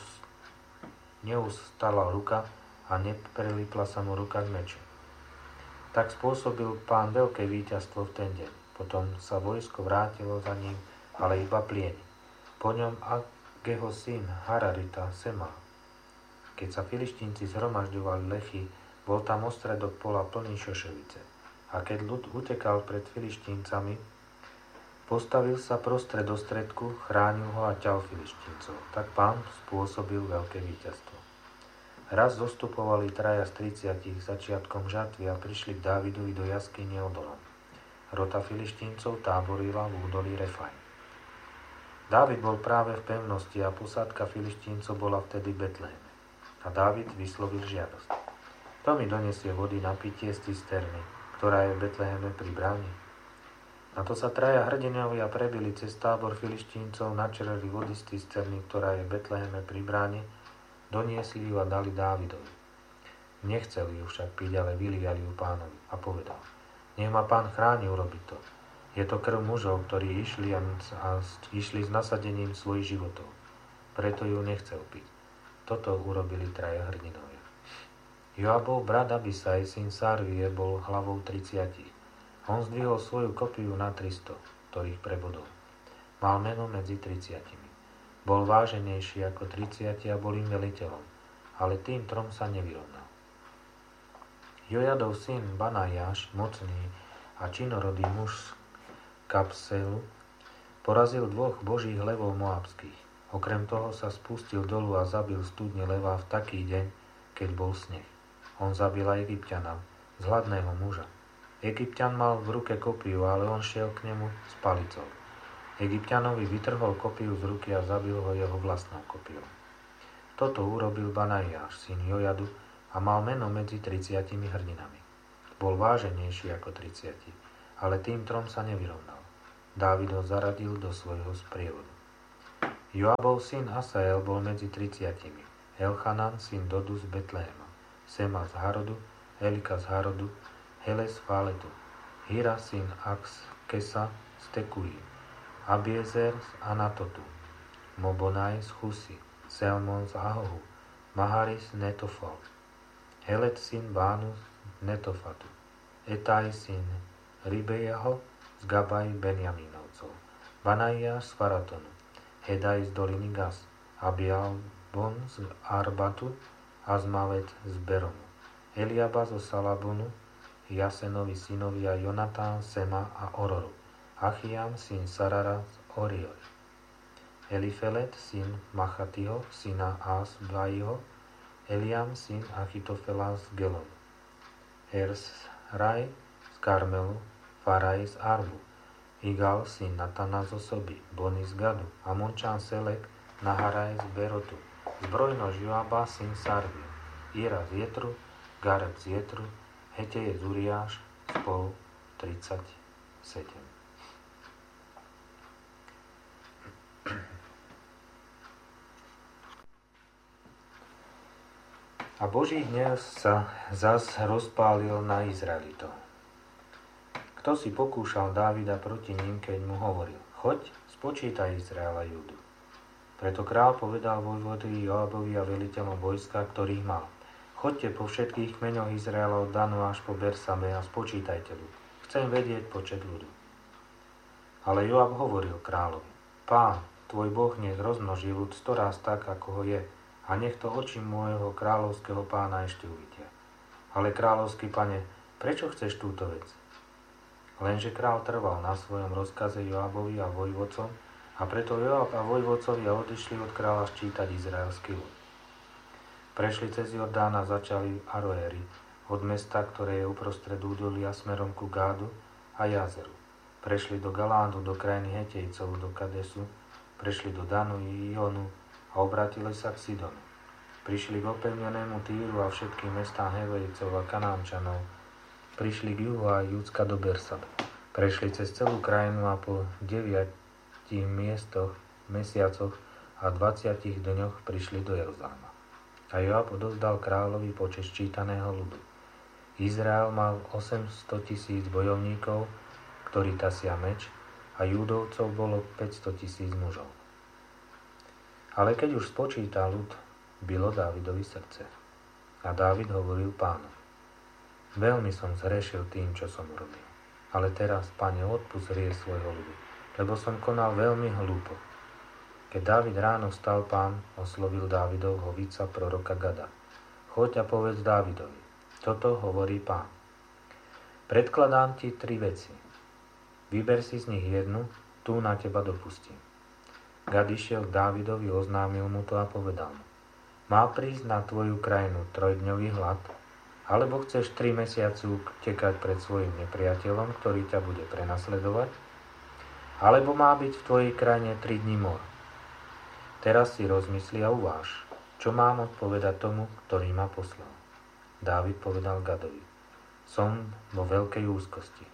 neustala ruka a neprelipla sa mu ruka k meču. Tak spôsobil Pán veľké víťazstvo v ten deň. Potom sa vojsko vrátilo za ním, ale iba plieni. Po ňom Ageho syn Hararita Sema. Keď sa Filištínci zhromažďovali lechy, bol tam ostredok pola plný šošovice. A keď ľud utekal pred Filištíncami, postavil sa prostred ostredku, chránil ho a ťal Filištíncov. Tak Pán spôsobil veľké víťazstvo. Raz zostupovali traja z tridsiatich začiatkom žatvy a prišli k Dávidovi do jaskyne Odolam. Rota Filištíncov táborila v údolí Refaim. Dávid bol práve v pevnosti a posádka Filištíncov bola vtedy v Betleheme. A Dávid vyslovil žiadosť. To mi donesie vody na pitie z cisterny, ktorá je v Betleheme pri bráni. Na to sa traja hrdinovia prebili cez tábor Filištíncov, načerali vody z cisterny, ktorá je v Betleheme pri bráne, doniesli ju a dali Dávidovi. Nechceli ju však piť, ale vyliali ju Pánovi a povedal: Nech ma Pán chráni urobiť to. Je to krv mužov, ktorí išli a, a išli s nasadením svojich životov. Preto ju nechcel piť. Toto urobili traja hrdinovia. Joabov brat Abisaj, syn Sarvie, bol hlavou tridsiatich. On zdvihol svoju kopiu na tristo, ktorých prebodol. Mal meno medzi tridsiatimi. Bol váženejší ako tridsiati a bol im veliteľom, ale tým trom sa nevyrovnal. Jojadov syn Banajáš, mocný a činorodý muž z Kapselu, porazil dvoch božích levov moabských. Okrem toho sa spustil dolu a zabil studne leva v taký deň, keď bol sneh. On zabil aj Egypťana, zhladného muža. Egypťan mal v ruke kopiu, ale on šiel k nemu s palicou. Egypťanovi vytrhol kopiu z ruky a zabil ho jeho vlastnou kopiou. Toto urobil Banajáš, syn Jojadu, a mal meno medzi tridsiatimi hrdinami. bol váženejší ako tridsiati, ale tým trom sa nevyrovnal. Dávid ho zaradil do svojho sprievodu. Joabov syn Asael bol medzi tridsiatimi, Elchanan syn Dodu z Betléma, Sema z Harodu, Elika z Harodu, Heles z Fáletu, Hira syn Akskesa z Tekuji, Abiezer z Anatotu, Mobonaj z Chusy, Selmon z Ahohu, Maharis z Netofal, Helet syn Bánu z Netofatu, Etaj syn Ribejaho z Gabaj Benjamínovcov, Banaja z Faratonu, Hedaj z doliny Gas, Abialbon z Arbatu, Azmavet z Beromu, Eliaba zo Salabonu, Jasenovi synovia Jonatán, Sema a Ororu, Achiam syn Sarara z Orioj, Elifelet syn Machatiho, syna Asbaiho, Eliam syn Achitofela z Gelonu, Ersraj z Karmelu, Faraj z Arbu, Igal syn Natana z Osoby, Boni z Gadu, Amončan Selek, Naharaj z Berotu, zbrojnož Joaba syn Sarvia, Ira z Jetru, Gareb z Jetru, Heteje z Uriáš, spolu tridsaťsedem. A Boží hnev sa zas rozpálil na Izraelitov. Kto si pokúšal Dávida proti ním, keď mu hovoril: choď, spočítaj Izraela Júdu. Preto král povedal vojvodovi Joabovi a veliteľom vojska, ktorých mal: choďte po všetkých kmeňoch Izraela od Danu až po Bersame a spočítajte ľud. Chcem vedieť počet ľudu. Ale Joab hovoril kráľovi: Pán, tvoj Boh nech rozmnoží ľud storaz tak, ako ho je, a nech to oči môjho kráľovského pána ešte uvidia. Ale kráľovský pane, prečo chceš túto vec? Lenže král trval na svojom rozkaze Joabovi a vojvodcom, a preto Joab a vojvodcovia odišli od kráľa ščítať izraelský ľud. Prešli cez Jordán a začali Aroéry, od mesta, ktoré je uprostred údolia smerom ku Gádu a Jazeru. Prešli do Galádu, do krajiny Hetejcov, do Kadesu, prešli do Danu i Ionu a obratili sa k Sidonu. Prišli k opevnenému Týru a všetkým mestám Hevejcov a Kanánčanov. Prišli k juhu a Júdska do Bersabe. Prešli cez celú krajinu a po deviatich miestoch, mesiacoch a dvadsiatich dňoch prišli do Jeruzalema. A Joab odovzdal kráľovi počet ščítaného ľudu. Izrael mal osemsto tisíc bojovníkov, ktorí tasia meč, a Júdovcov bolo päťsto tisíc mužov. Ale keď už spočítal ľud, bylo Dávidovi srdce. A Dávid hovoril Pánu: veľmi som zhrešil tým, čo som urobil. Ale teraz, Pane, odpusť hriech svojho ľudu, lebo som konal veľmi hlúpo. Keď Dávid ráno vstal, Pán oslovil Dávidovho víca proroka Gada: choď a povedz Dávidovi, toto hovorí Pán. Predkladám ti tri veci. Vyber si z nich jednu, tú na teba dopustím. Gad išiel k Dávidovi, oznámil mu to a povedal mu: má prísť na tvoju krajinu trojdňový hlad, alebo chceš tri mesiace utekať pred svojim nepriateľom, ktorý ťa bude prenasledovať, alebo má byť v tvojej krajine tri dni mor. Teraz si rozmysli a uváž, čo mám odpovedať tomu, ktorý ma poslal. Dávid povedal Gadovi: som vo veľkej úzkosti.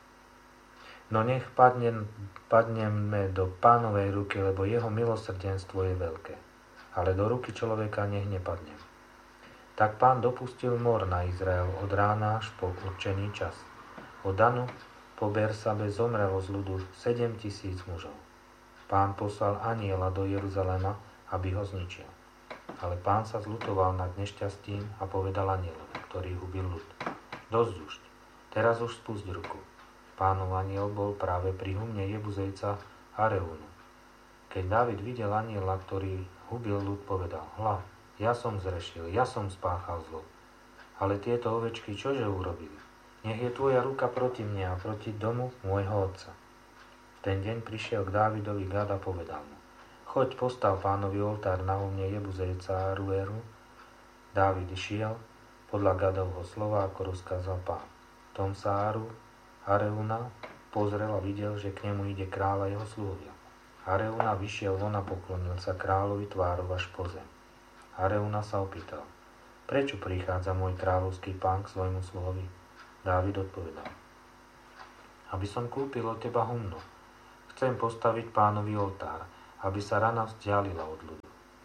No nech padne, padneme do Pánovej ruky, lebo jeho milosrdenstvo je veľké, ale do ruky človeka nech nepadnem. Tak Pán dopustil mor na Izrael od rána až po určený čas. Od Danu po Bersabe zomrelo z ľudu sedem tisíc mužov. Pán poslal anjela do Jeruzalema, aby ho zničil. Ale Pán sa zľutoval nad nešťastím a povedal anjelovi, ktorý hubil ľud: dosť už, teraz už spusť ruku. Pánov anjel bol práve pri humne Jebuzejca Areúnu. Keď Dávid videl anjela, ktorý hubil ľud, povedal: hľa, ja som zrešil, ja som spáchal zlo. Ale tieto ovečky čože urobili? Nech je tvoja ruka proti mne a proti domu môjho otca. V ten deň prišiel k Dávidovi Gad a povedal mu: choď, postav Pánovi oltár na humne Jebuzejca Aruéru. Dávid išiel podľa Gadovho slova, ako rozkázal Pán. Tom sa Aru, Areúna pozrel a videl, že k nemu ide kráľ a jeho sluhovia. Areúna vyšiel von a poklonil sa kráľovi tvárov až po zem. Areúna sa opýtal: prečo prichádza môj kráľovský pán k svojmu sluhovi? Dávid odpovedal: Aby som kúpil od teba humno. Chcem postaviť Pánovi oltár, aby sa rana vzdialila od ľudu.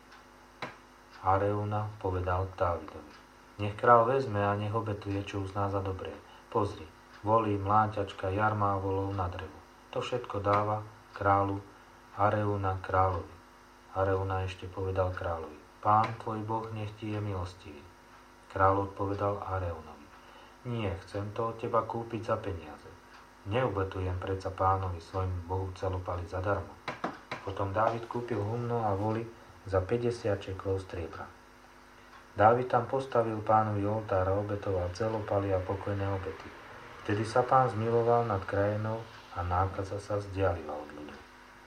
Araúna povedal Dávidovi: Nech král vezme a nech obetuje, čo uzná za dobré. Pozri, volí, mláťačka, jarmá volov na drevo. To všetko dáva kráľu Araúna kráľovi. Araúna ešte povedal kráľovi: Pán tvoj Boh nech ti je milostivý. Kráľ odpovedal Araúnovi: Nie, chcem to od teba kúpiť za peniaze. Neubetujem predsa Pánovi svojmu Bohu celopaly zadarmo. Potom Dávid kúpil humno a voli za päťdesiat šeklov striebra. Dávid tam postavil Pánovi oltár a obetoval celopaly a pokojné obety. Vtedy sa Pán zmiloval nad krajinou a nákaza sa vzdialila od ľudu.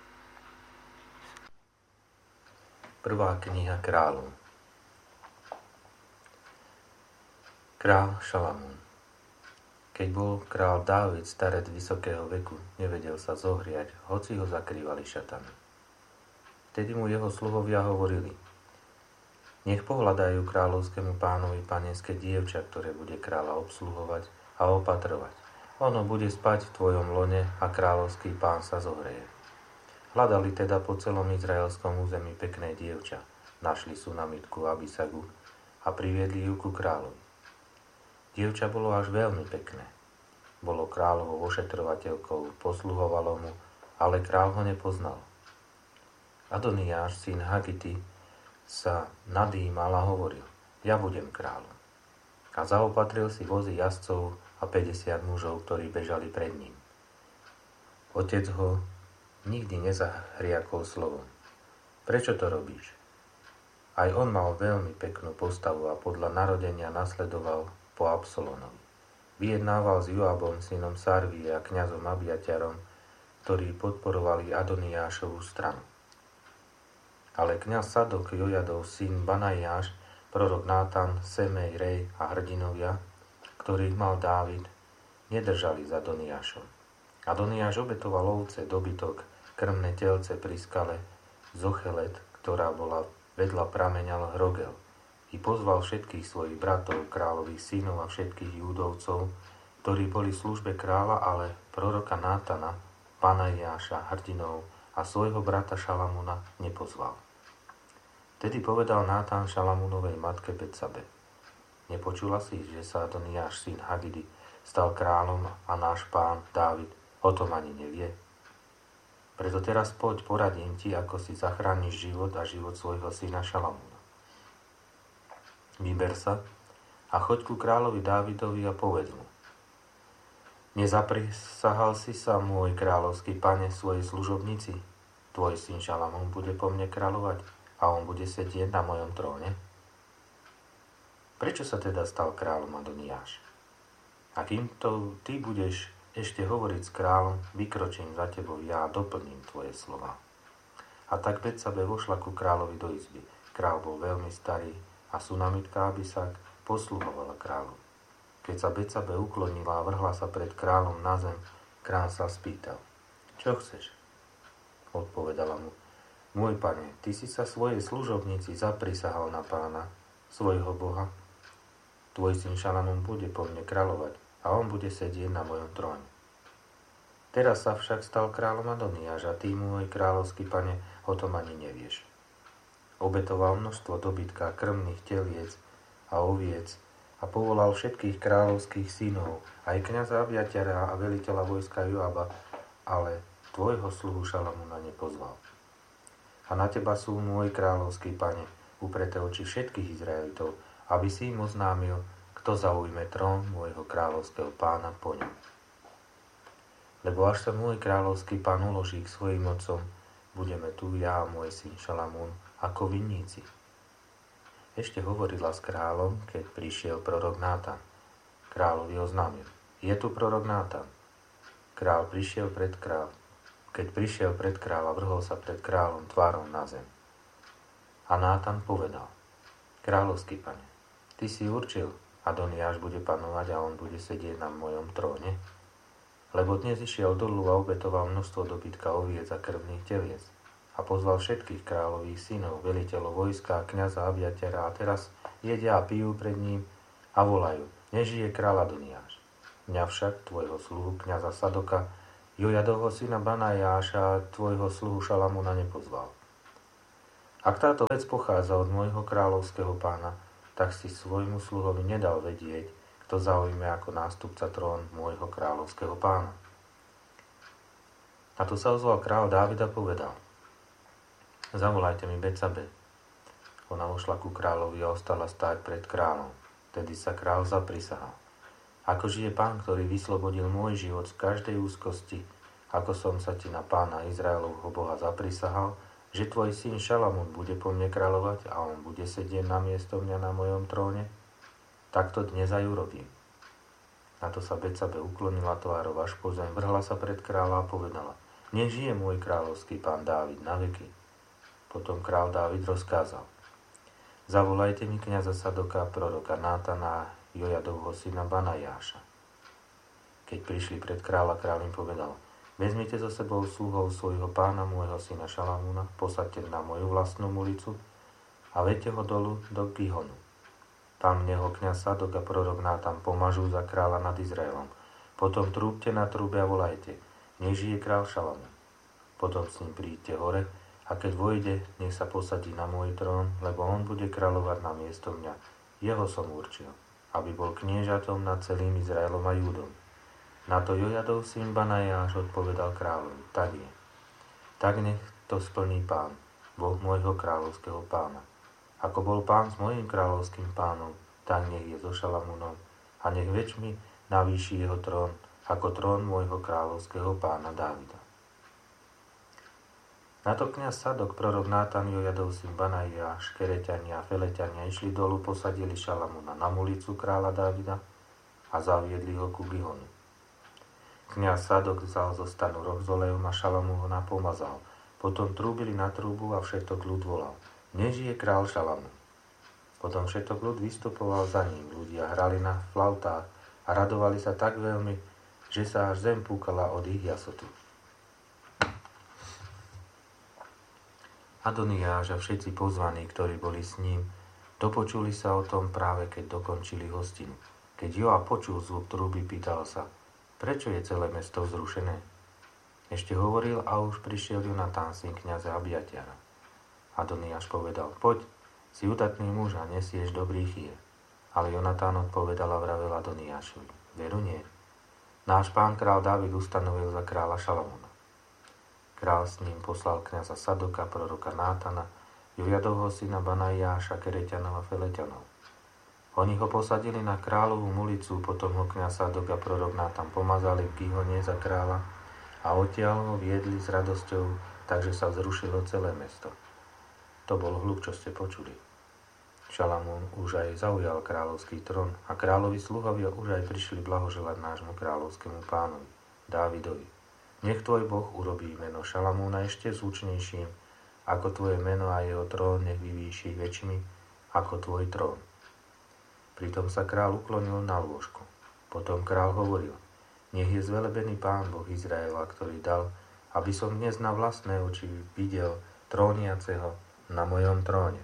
Prvá kniha kráľov. Král Šalamún. Keď bol král Dávid starec vysokého veku, nevedel sa zohriať, hoci ho zakrývali šatami. Vtedy mu jeho sluhovia hovorili: Nech pohľadajú kráľovskému pánovi panenské dievča, ktoré bude kráľa obsluhovať a opatrovať. Ono bude spať v tvojom lone a kráľovský pán sa zohreje. Hľadali teda po celom izraelskom území pekné dievča, našli Sunamitku Abisagu a priviedli ju ku kráľovi. Dievča bolo až veľmi pekné. Bolo kráľovou ošetrovateľkou, posluhovalo mu, ale kráľ ho nepoznal. Adoniáš, syn Hagity, sa nadýmal a hovoril: Ja budem kráľom. A zaopatril si vozy jazdcov a päťdesiat mužov, ktorí bežali pred ním. Otec ho nikdy nezahriakol slovom: Prečo to robíš? Aj on mal veľmi peknú postavu a podľa narodenia nasledoval po Absalónovi. Vyjednával s Joabom, synom Sarvie, a kňazom Abiaťarom, ktorí podporovali Adoniášovú stranu. Ale kňaz Sadok, Jojadov syn Banajáš, prorok Nátan, Semej, Rej a hrdinovia, ktorých mal Dávid, nedržali za Adoniášom. Adoniáš obetoval ovce, dobytok, krmné telce pri skale Zochelet, ktorá bola vedľa prameňa Hrogel, i pozval všetkých svojich bratov, kráľových synov a všetkých Júdovcov, ktorí boli v službe kráľa, ale proroka Nátana, Banajáša, hrdinov a svojho brata Šalamúna nepozval. Tedy povedal Nátan Šalamúnovej matke Betsabe: Nepočula si, že sa Adoniáš, syn Hagity, stal kráľom a náš pán Dávid o tom ani nevie? Preto teraz poď, poradím ti, ako si zachrániš život a život svojho syna Šalamúna. Vyber sa a choď ku kráľovi Dávidovi a povedz mu: Nezaprisahal si sa, môj kráľovský pane, svojej služobnici? Tvoj syn Šalamún bude po mne kráľovať a on bude sedieť na mojom tróne? Prečo sa teda stal kráľom Adoniáš? A kým to ty budeš ešte hovoriť s kráľom, vykročím za tebou ja a doplním tvoje slova. A tak Betsabe vošla ku kráľovi do izby. Kráľ bol veľmi starý a Sunamitka Abisag posluhovala kráľu. Keď sa Betsabe uklonila a vrhla sa pred kráľom na zem, kráľ sa spýtal: Čo chceš? Odpovedala mu: Môj pane, ty si sa svojej služobnici zaprisahal na pána, svojho Boha. Tvoj syn Šalamún bude po mne kráľovať a on bude sedieť na mojom tróne. Teraz sa však stal kráľom Adoniáš a ty, môj kráľovský pane, o tom ani nevieš. Obetoval množstvo dobytka, krmných teliec a oviec a povolal všetkých kráľovských synov, aj kňaza Abiaťara a veliteľa vojska Joaba, ale tvojho sluhu Šalamúna nepozval. A na teba sú, môj kráľovský pane, upreté oči všetkých Izraelitov, aby si im oznámil, kto zaujme trón môjho kráľovského pána po ňom. Lebo až sa môj kráľovský pán uloží k svojim otcom, budeme tu ja a môj syn Šalamún ako vinníci. Ešte hovorila s kráľom, keď prišiel prorok Nátan. Kráľovi oznámil: Je tu prorok Nátan. Kráľ prišiel pred kráľ. Keď prišiel pred kráľa, vrhol sa pred kráľom tvárom na zem. A Nátan povedal: Kráľovský pane, ty si určil, Adoniáš bude panovať a on bude sedieť na mojom tróne? Lebo dnes išiel dolu a obetoval množstvo dobytka, oviec a krvných teliec. A pozval všetkých kráľových synov, veliteľov vojska a kňaza Abiaťara, a teraz jedia a pijú pred ním a volajú: Nežije kráľ Adoniáš. Mňa však, tvojho sluhu, kňaza Sadoka, Jojadovho syna Banajáša a tvojho sluhu Šalamúna nepozval. Ak táto vec pochádza od môjho kráľovského pána, tak si svojmu sluhovi nedal vedieť, kto zaujme ako nástupca trón môjho kráľovského pána. Na to sa ozval kráľ Dávid a povedal: Zavolajte mi Betsabe. Ona ušla ku kráľovi a ostala stáť pred kráľom. Tedy sa kráľ zaprisahal: Ako žije pán, ktorý vyslobodil môj život z každej úzkosti, ako som sa ti na pána Izraelovho Boha zaprisahal, že tvoj syn Šalamún bude po mne kráľovať a on bude sedieť na miesto mňa na mojom tróne, tak to dnes aj urobím. Na to sa Betsabe uklonila tvárou až po zem, vrhla sa pred kráľa a povedala: Nech žije môj kráľovský pán Dávid na veky. Potom kráľ Dávid rozkázal: Zavolajte mi kňaza Sadoka, proroka Nátana a Jojadovho syna Banajáša. Keď prišli pred kráľa, kráľ im povedal: Vezmite so sebou sluhov svojho pána, môjho syna Šalamúna, posaďte na moju vlastnú ulicu a vedte ho dolu do Gihonu. Tam mne ho kňaz Sadok a prorok Nátan pomažú za kráľa nad Izraelom. Potom trúbte na trúbe a volajte: Nech žije kráľ Šalamún. Potom s ním príďte hore, a keď vojde, nech sa posadí na môj trón, lebo on bude kráľovať na miesto mňa. Jeho som určil, aby bol kniežatom nad celým Izraelom a Júdom. Na to Jojadov syn Banajáš odpovedal kráľovi: Tak je. Tak nech to splní pán, Boh môjho kráľovského pána. Ako bol pán s mojím kráľovským pánom, tak nech je so Šalamúnom a nech väčšmi navýši jeho trón, ako trón môjho kráľovského pána Dávida. Na to kňaz Sadok, prorok Nátan, Jojadov syn Banajáš, Kereťania a Feleťania išli dolu, posadili Šalamúna na mulicu kráľa Dávida a zaviedli ho ku Gihonu. Kňaz Sadok vzal zo stanu roh s olejom a Šalamúna pomazal. Potom trúbili na trúbu a všetok ľud volal: Nech žije kráľ Šalamún. Potom všetok ľud vystupoval za ním. Ľudia hrali na flautách a radovali sa tak veľmi, že sa až zem púkala od ich jasotu. Adoniáš a všetci pozvaní, ktorí boli s ním, dopočuli sa o tom práve keď dokončili hostinu. Keď Joab počul zvuk trúby, pýtal sa: Prečo je celé mesto vzrušené? Ešte hovoril a už prišiel Jonatán, syn kňaza Abiatiara. Adoniáš povedal: Poď, si udatný muž a nesieš dobrý chýr. Ale Jonatán odpovedal a vravel Adoniášovi: Veru nie. Náš pán král Dávid ustanovil za kráľa Šalamúna. Král s ním poslal kňaza Sadoka, proroka Nátana, Jojadovho syna Banajáša, Kereťanov a Feleťanov. Oni ho posadili na kráľovú mulicu, potom ho kňaz Sadok a prorok Nátan pomazali v Gihone za kráľa a odtiaľ ho viedli s radosťou, takže sa vzrušilo celé mesto. To bol hluk, čo ste počuli. Šalamún už aj zaujal kráľovský trón a kráľovi sluhovia už aj prišli blahoželať nášmu kráľovskému pánovi, Dávidovi. Nech tvoj Boh urobí meno Šalamúna ešte zvučnejším, ako tvoje meno a jeho trón nech vyvýši väčšmi ako tvoj trón. Pritom sa kráľ uklonil na lôžku. Potom kráľ hovoril: Nech je zvelebený pán Boh Izraela, ktorý dal, aby som dnes na vlastné oči videl tróniaceho na mojom tróne.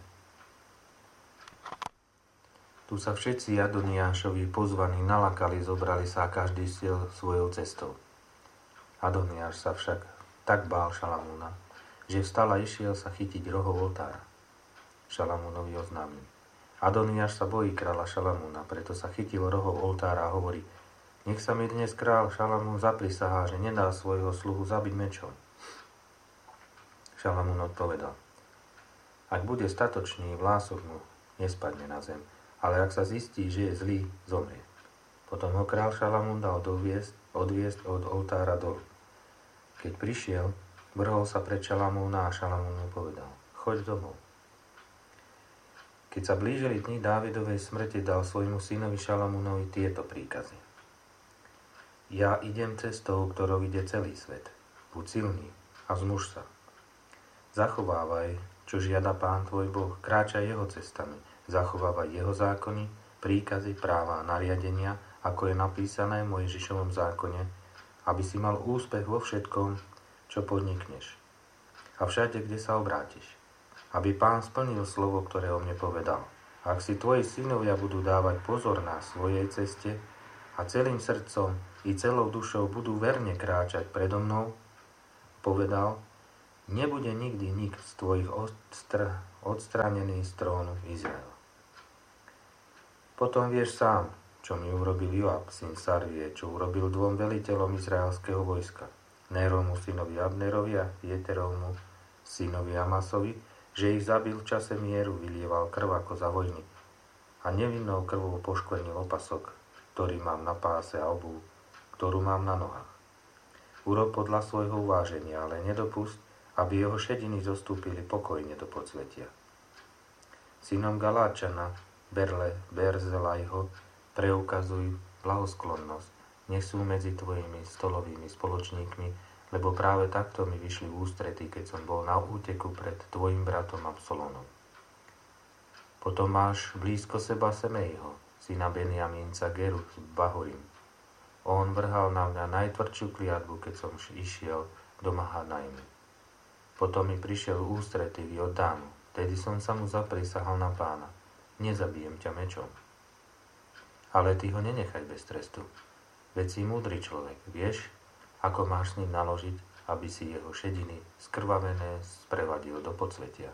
Tu sa všetci Adoniášovi pozvaní nalakali, zobrali sa a každý šiel svojou cestou. Adoniáš sa však tak bál Šalamúna, že vstal a išiel sa chytiť rohov oltára. Šalamúnovi oznámil: Adoniáš sa bojí kráľa Šalamúna, preto sa chytil rohov oltára a hovorí: Nech sa mi dnes kráľ Šalamún zaprisahá, že nedá svojho sluhu zabiť mečom. Šalamún odpovedal: Ak bude statočný, vlások mu nespadne na zem, ale ak sa zistí, že je zlý, zomrie. Potom ho kráľ Šalamún dal doviesť, odviesť od oltára dolu. Keď prišiel, vrhol sa pred Šalamúna a Šalamún mu povedal: Choď domov. Keď sa blížili dni Dávidovej smrti, dal svojmu synovi Šalamúnovi tieto príkazy: Ja idem cestou, ktorou ide celý svet. Buď silný a zmuž sa. Zachovávaj, čo žiada pán tvoj Boh, kráčaj jeho cestami, zachovávaj jeho zákony, príkazy, práva a nariadenia, ako je napísané v Mojžišovom zákone, aby si mal úspech vo všetkom, čo podnikneš. A všade, kde sa obrátiš. Aby pán splnil slovo, ktoré o mne povedal. Ak si tvoji synovia budú dávať pozor na svojej ceste, a celým srdcom i celou dušou budú verne kráčať predo mnou, povedal, nebude nikdy nik z tvojich odstr- odstranený z trónu Izraela. Potom vieš sám, čo mi urobil Joab, syn Sarvie, čo urobil dvom veliteľom izraelského vojska, Néromu synovi Abnerovi a Jeterovmu synovi Amasovi, že ich zabil v čase mieru, vylieval krv ako za vojny a nevinnou krvou poškvrnil opasok, ktorý mám na páse a obuv, ktorú mám na nohách. Urob podľa svojho uváženia, ale nedopust, aby jeho šediny zostúpili pokojne do podsvetia. Synom Galáčana, Berle, Berzelajho, preukazuj blahosklonnosť, nech sú medzi tvojimi stolovými spoločníkmi, lebo práve takto mi vyšli v ústretí, keď som bol na úteku pred tvojim bratom Absalónom. Potom máš blízko seba Semejho, syna Benjamínca Geru z Bahorim. On vrhal na mňa najtvrdšiu kliatbu, keď som išiel do Mahanajmu. Potom mi prišiel v ústretí v Jordánu, tedy som sa mu zaprisahal na Pána. Nezabijem ťa mečom. Ale ty ho nenechaj bez trestu. Veď si múdry človek, vieš, ako máš s ním naložiť, aby si jeho šediny skrvavené sprevadil do podsvetia.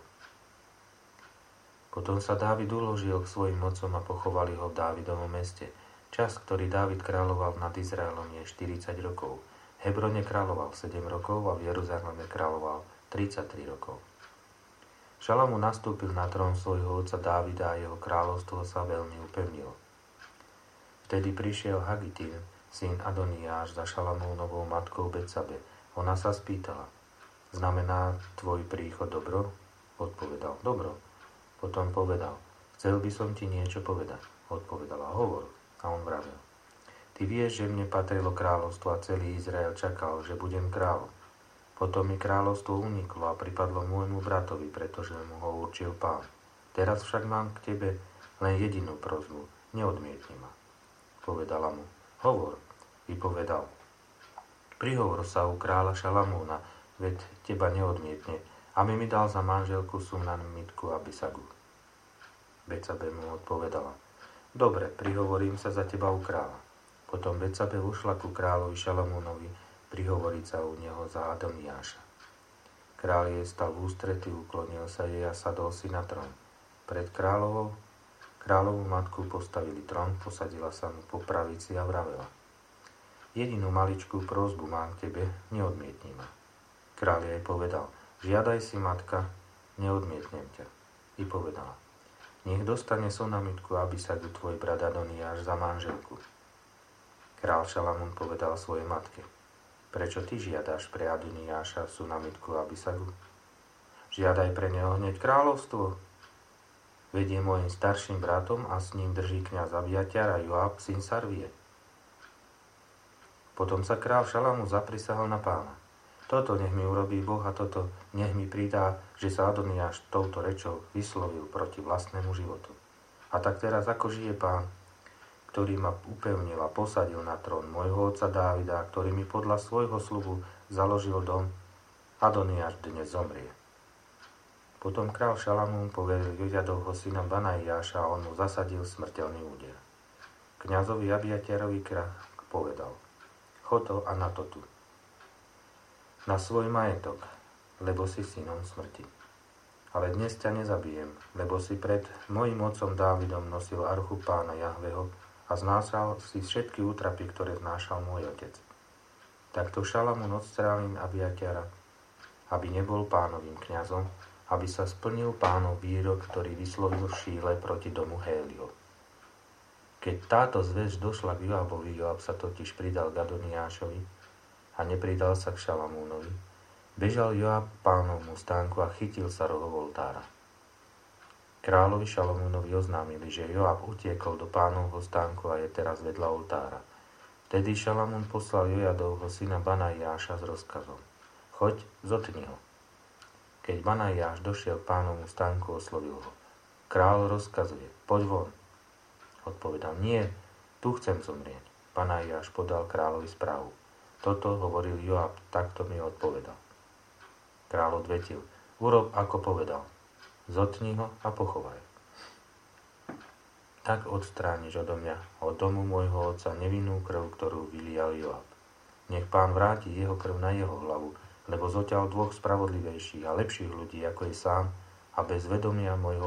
Potom sa Dávid uložil k svojim mocom a pochovali ho v Dávidovom meste. Čas, ktorý Dávid kráľoval nad Izraelom, je štyridsať rokov. V Hebrone kráľoval sedem rokov a v Jeruzaleme kráľoval tridsaťtri rokov. Šalamún nastúpil na trón svojho otca Dávida a jeho kráľovstvo sa veľmi upevnilo. Vtedy prišiel Hagitín, syn Adoniáš, za Šalamúnovou matkou Betsabe. Ona sa spýtala, znamená tvoj príchod dobro? Odpovedal, dobro. Potom povedal, chcel by som ti niečo povedať. Odpovedala, hovor. A on vravel, ty vieš, že mne patrilo kráľovstvo a celý Izrael čakal, že budem kráľom. Potom mi kráľovstvo uniklo a pripadlo môjmu bratovi, pretože mu ho určil Pán. Teraz však mám k tebe len jedinú prosbu, neodmietni ma. Povedala mu, hovor. Vypovedal, prihovor sa u kráľa Šalamúna, veď teba neodmietne, aby mi dal za manželku Sunamitku Abisagu. Betsabe mu odpovedala, dobre, prihovorím sa za teba u kráľa. Potom Betsabe ušla ku kráľovi Šalamúnovi, prihovoriť sa u neho za Adoniáša. Kráľ jej stal v ústrety, uklonil sa jej a sadol si na trón. Pred kráľovou, kráľovú matku postavili trón, posadila sa mu po pravici a vravela, jedinú maličkú prosbu mám k tebe, neodmietni ma. Kráľ jej povedal, žiadaj si, matka, neodmietnem ťa. I povedala, nech dostane Sunamitku Abisagu tvoj brat Adoniáš za manželku. Kráľ Šalamún povedal svojej matke, prečo ty žiadaš pre Adoniáša Sunamitku Abisagu? Žiadaj pre neho hneď kráľovstvo. Veď je môjim starším bratom a s ním drží kňaz Abiatar a Joab, syn Sarvie. Potom sa kráľ Šalamún zaprisahal na Pána. Toto nech mi urobí Boh a toto nech mi pridá, že sa Adoniáš touto rečou vyslovil proti vlastnému životu. A tak teraz ako žije Pán, ktorý ma upevnil a posadil na trón môjho otca Dávida, ktorý mi podľa svojho sľubu založil dom, Adoniáš dnes zomrie. Potom kráľ Šalamún poveril Jojadovho syna Banaiáša a on mu zasadil smrteľný úder. Kňazovi Abiatarovi kráľ povedal, chod to a na to tu, na svoj majetok, lebo si synom smrti. Ale dnes ťa nezabijem, lebo si pred mojim otcom Dávidom nosil archu Pána Jahveho a znášal si všetky útrapy, ktoré znášal môj otec. Takto Šalamún odstránil Abiatara, aby nebol Pánovým kňazom, aby sa splnil Pánov výrok, ktorý vyslovil v Šíle proti domu Héliho. Keď táto zväzť došla k Joabovi, Joab sa totiž pridal k Adoniášovi a nepridal sa k Šalamúnovi, bežal Joab Pánovmu stánku a chytil sa rohov oltára. Kráľovi Šalamúnovi oznámili, že Joab utiekol do Pánovho stánku a je teraz vedľa oltára. Vtedy Šalamún poslal Jojadovho syna Banaiáša s rozkazom, choď, zotni ho. Keď Banaiáš došiel k Pánovmu stánku, oslovil ho. Kráľ rozkazuje, poď von. Odpovedal, nie, tu chcem zomrieť. Banaiáš podal kráľovi správu. Toto hovoril Joab, takto mi odpovedal. Kráľ odvetil, urob ako povedal, zotni ho a pochovaj. tak odstrániš odo mňa, od domu môjho otca, nevinnú krv, ktorú vylial Joab. Nech Pán vráti jeho krv na jeho hlavu, lebo zoťal dvoch spravodlivejších a lepších ľudí, ako je sám, a bez vedomia môjho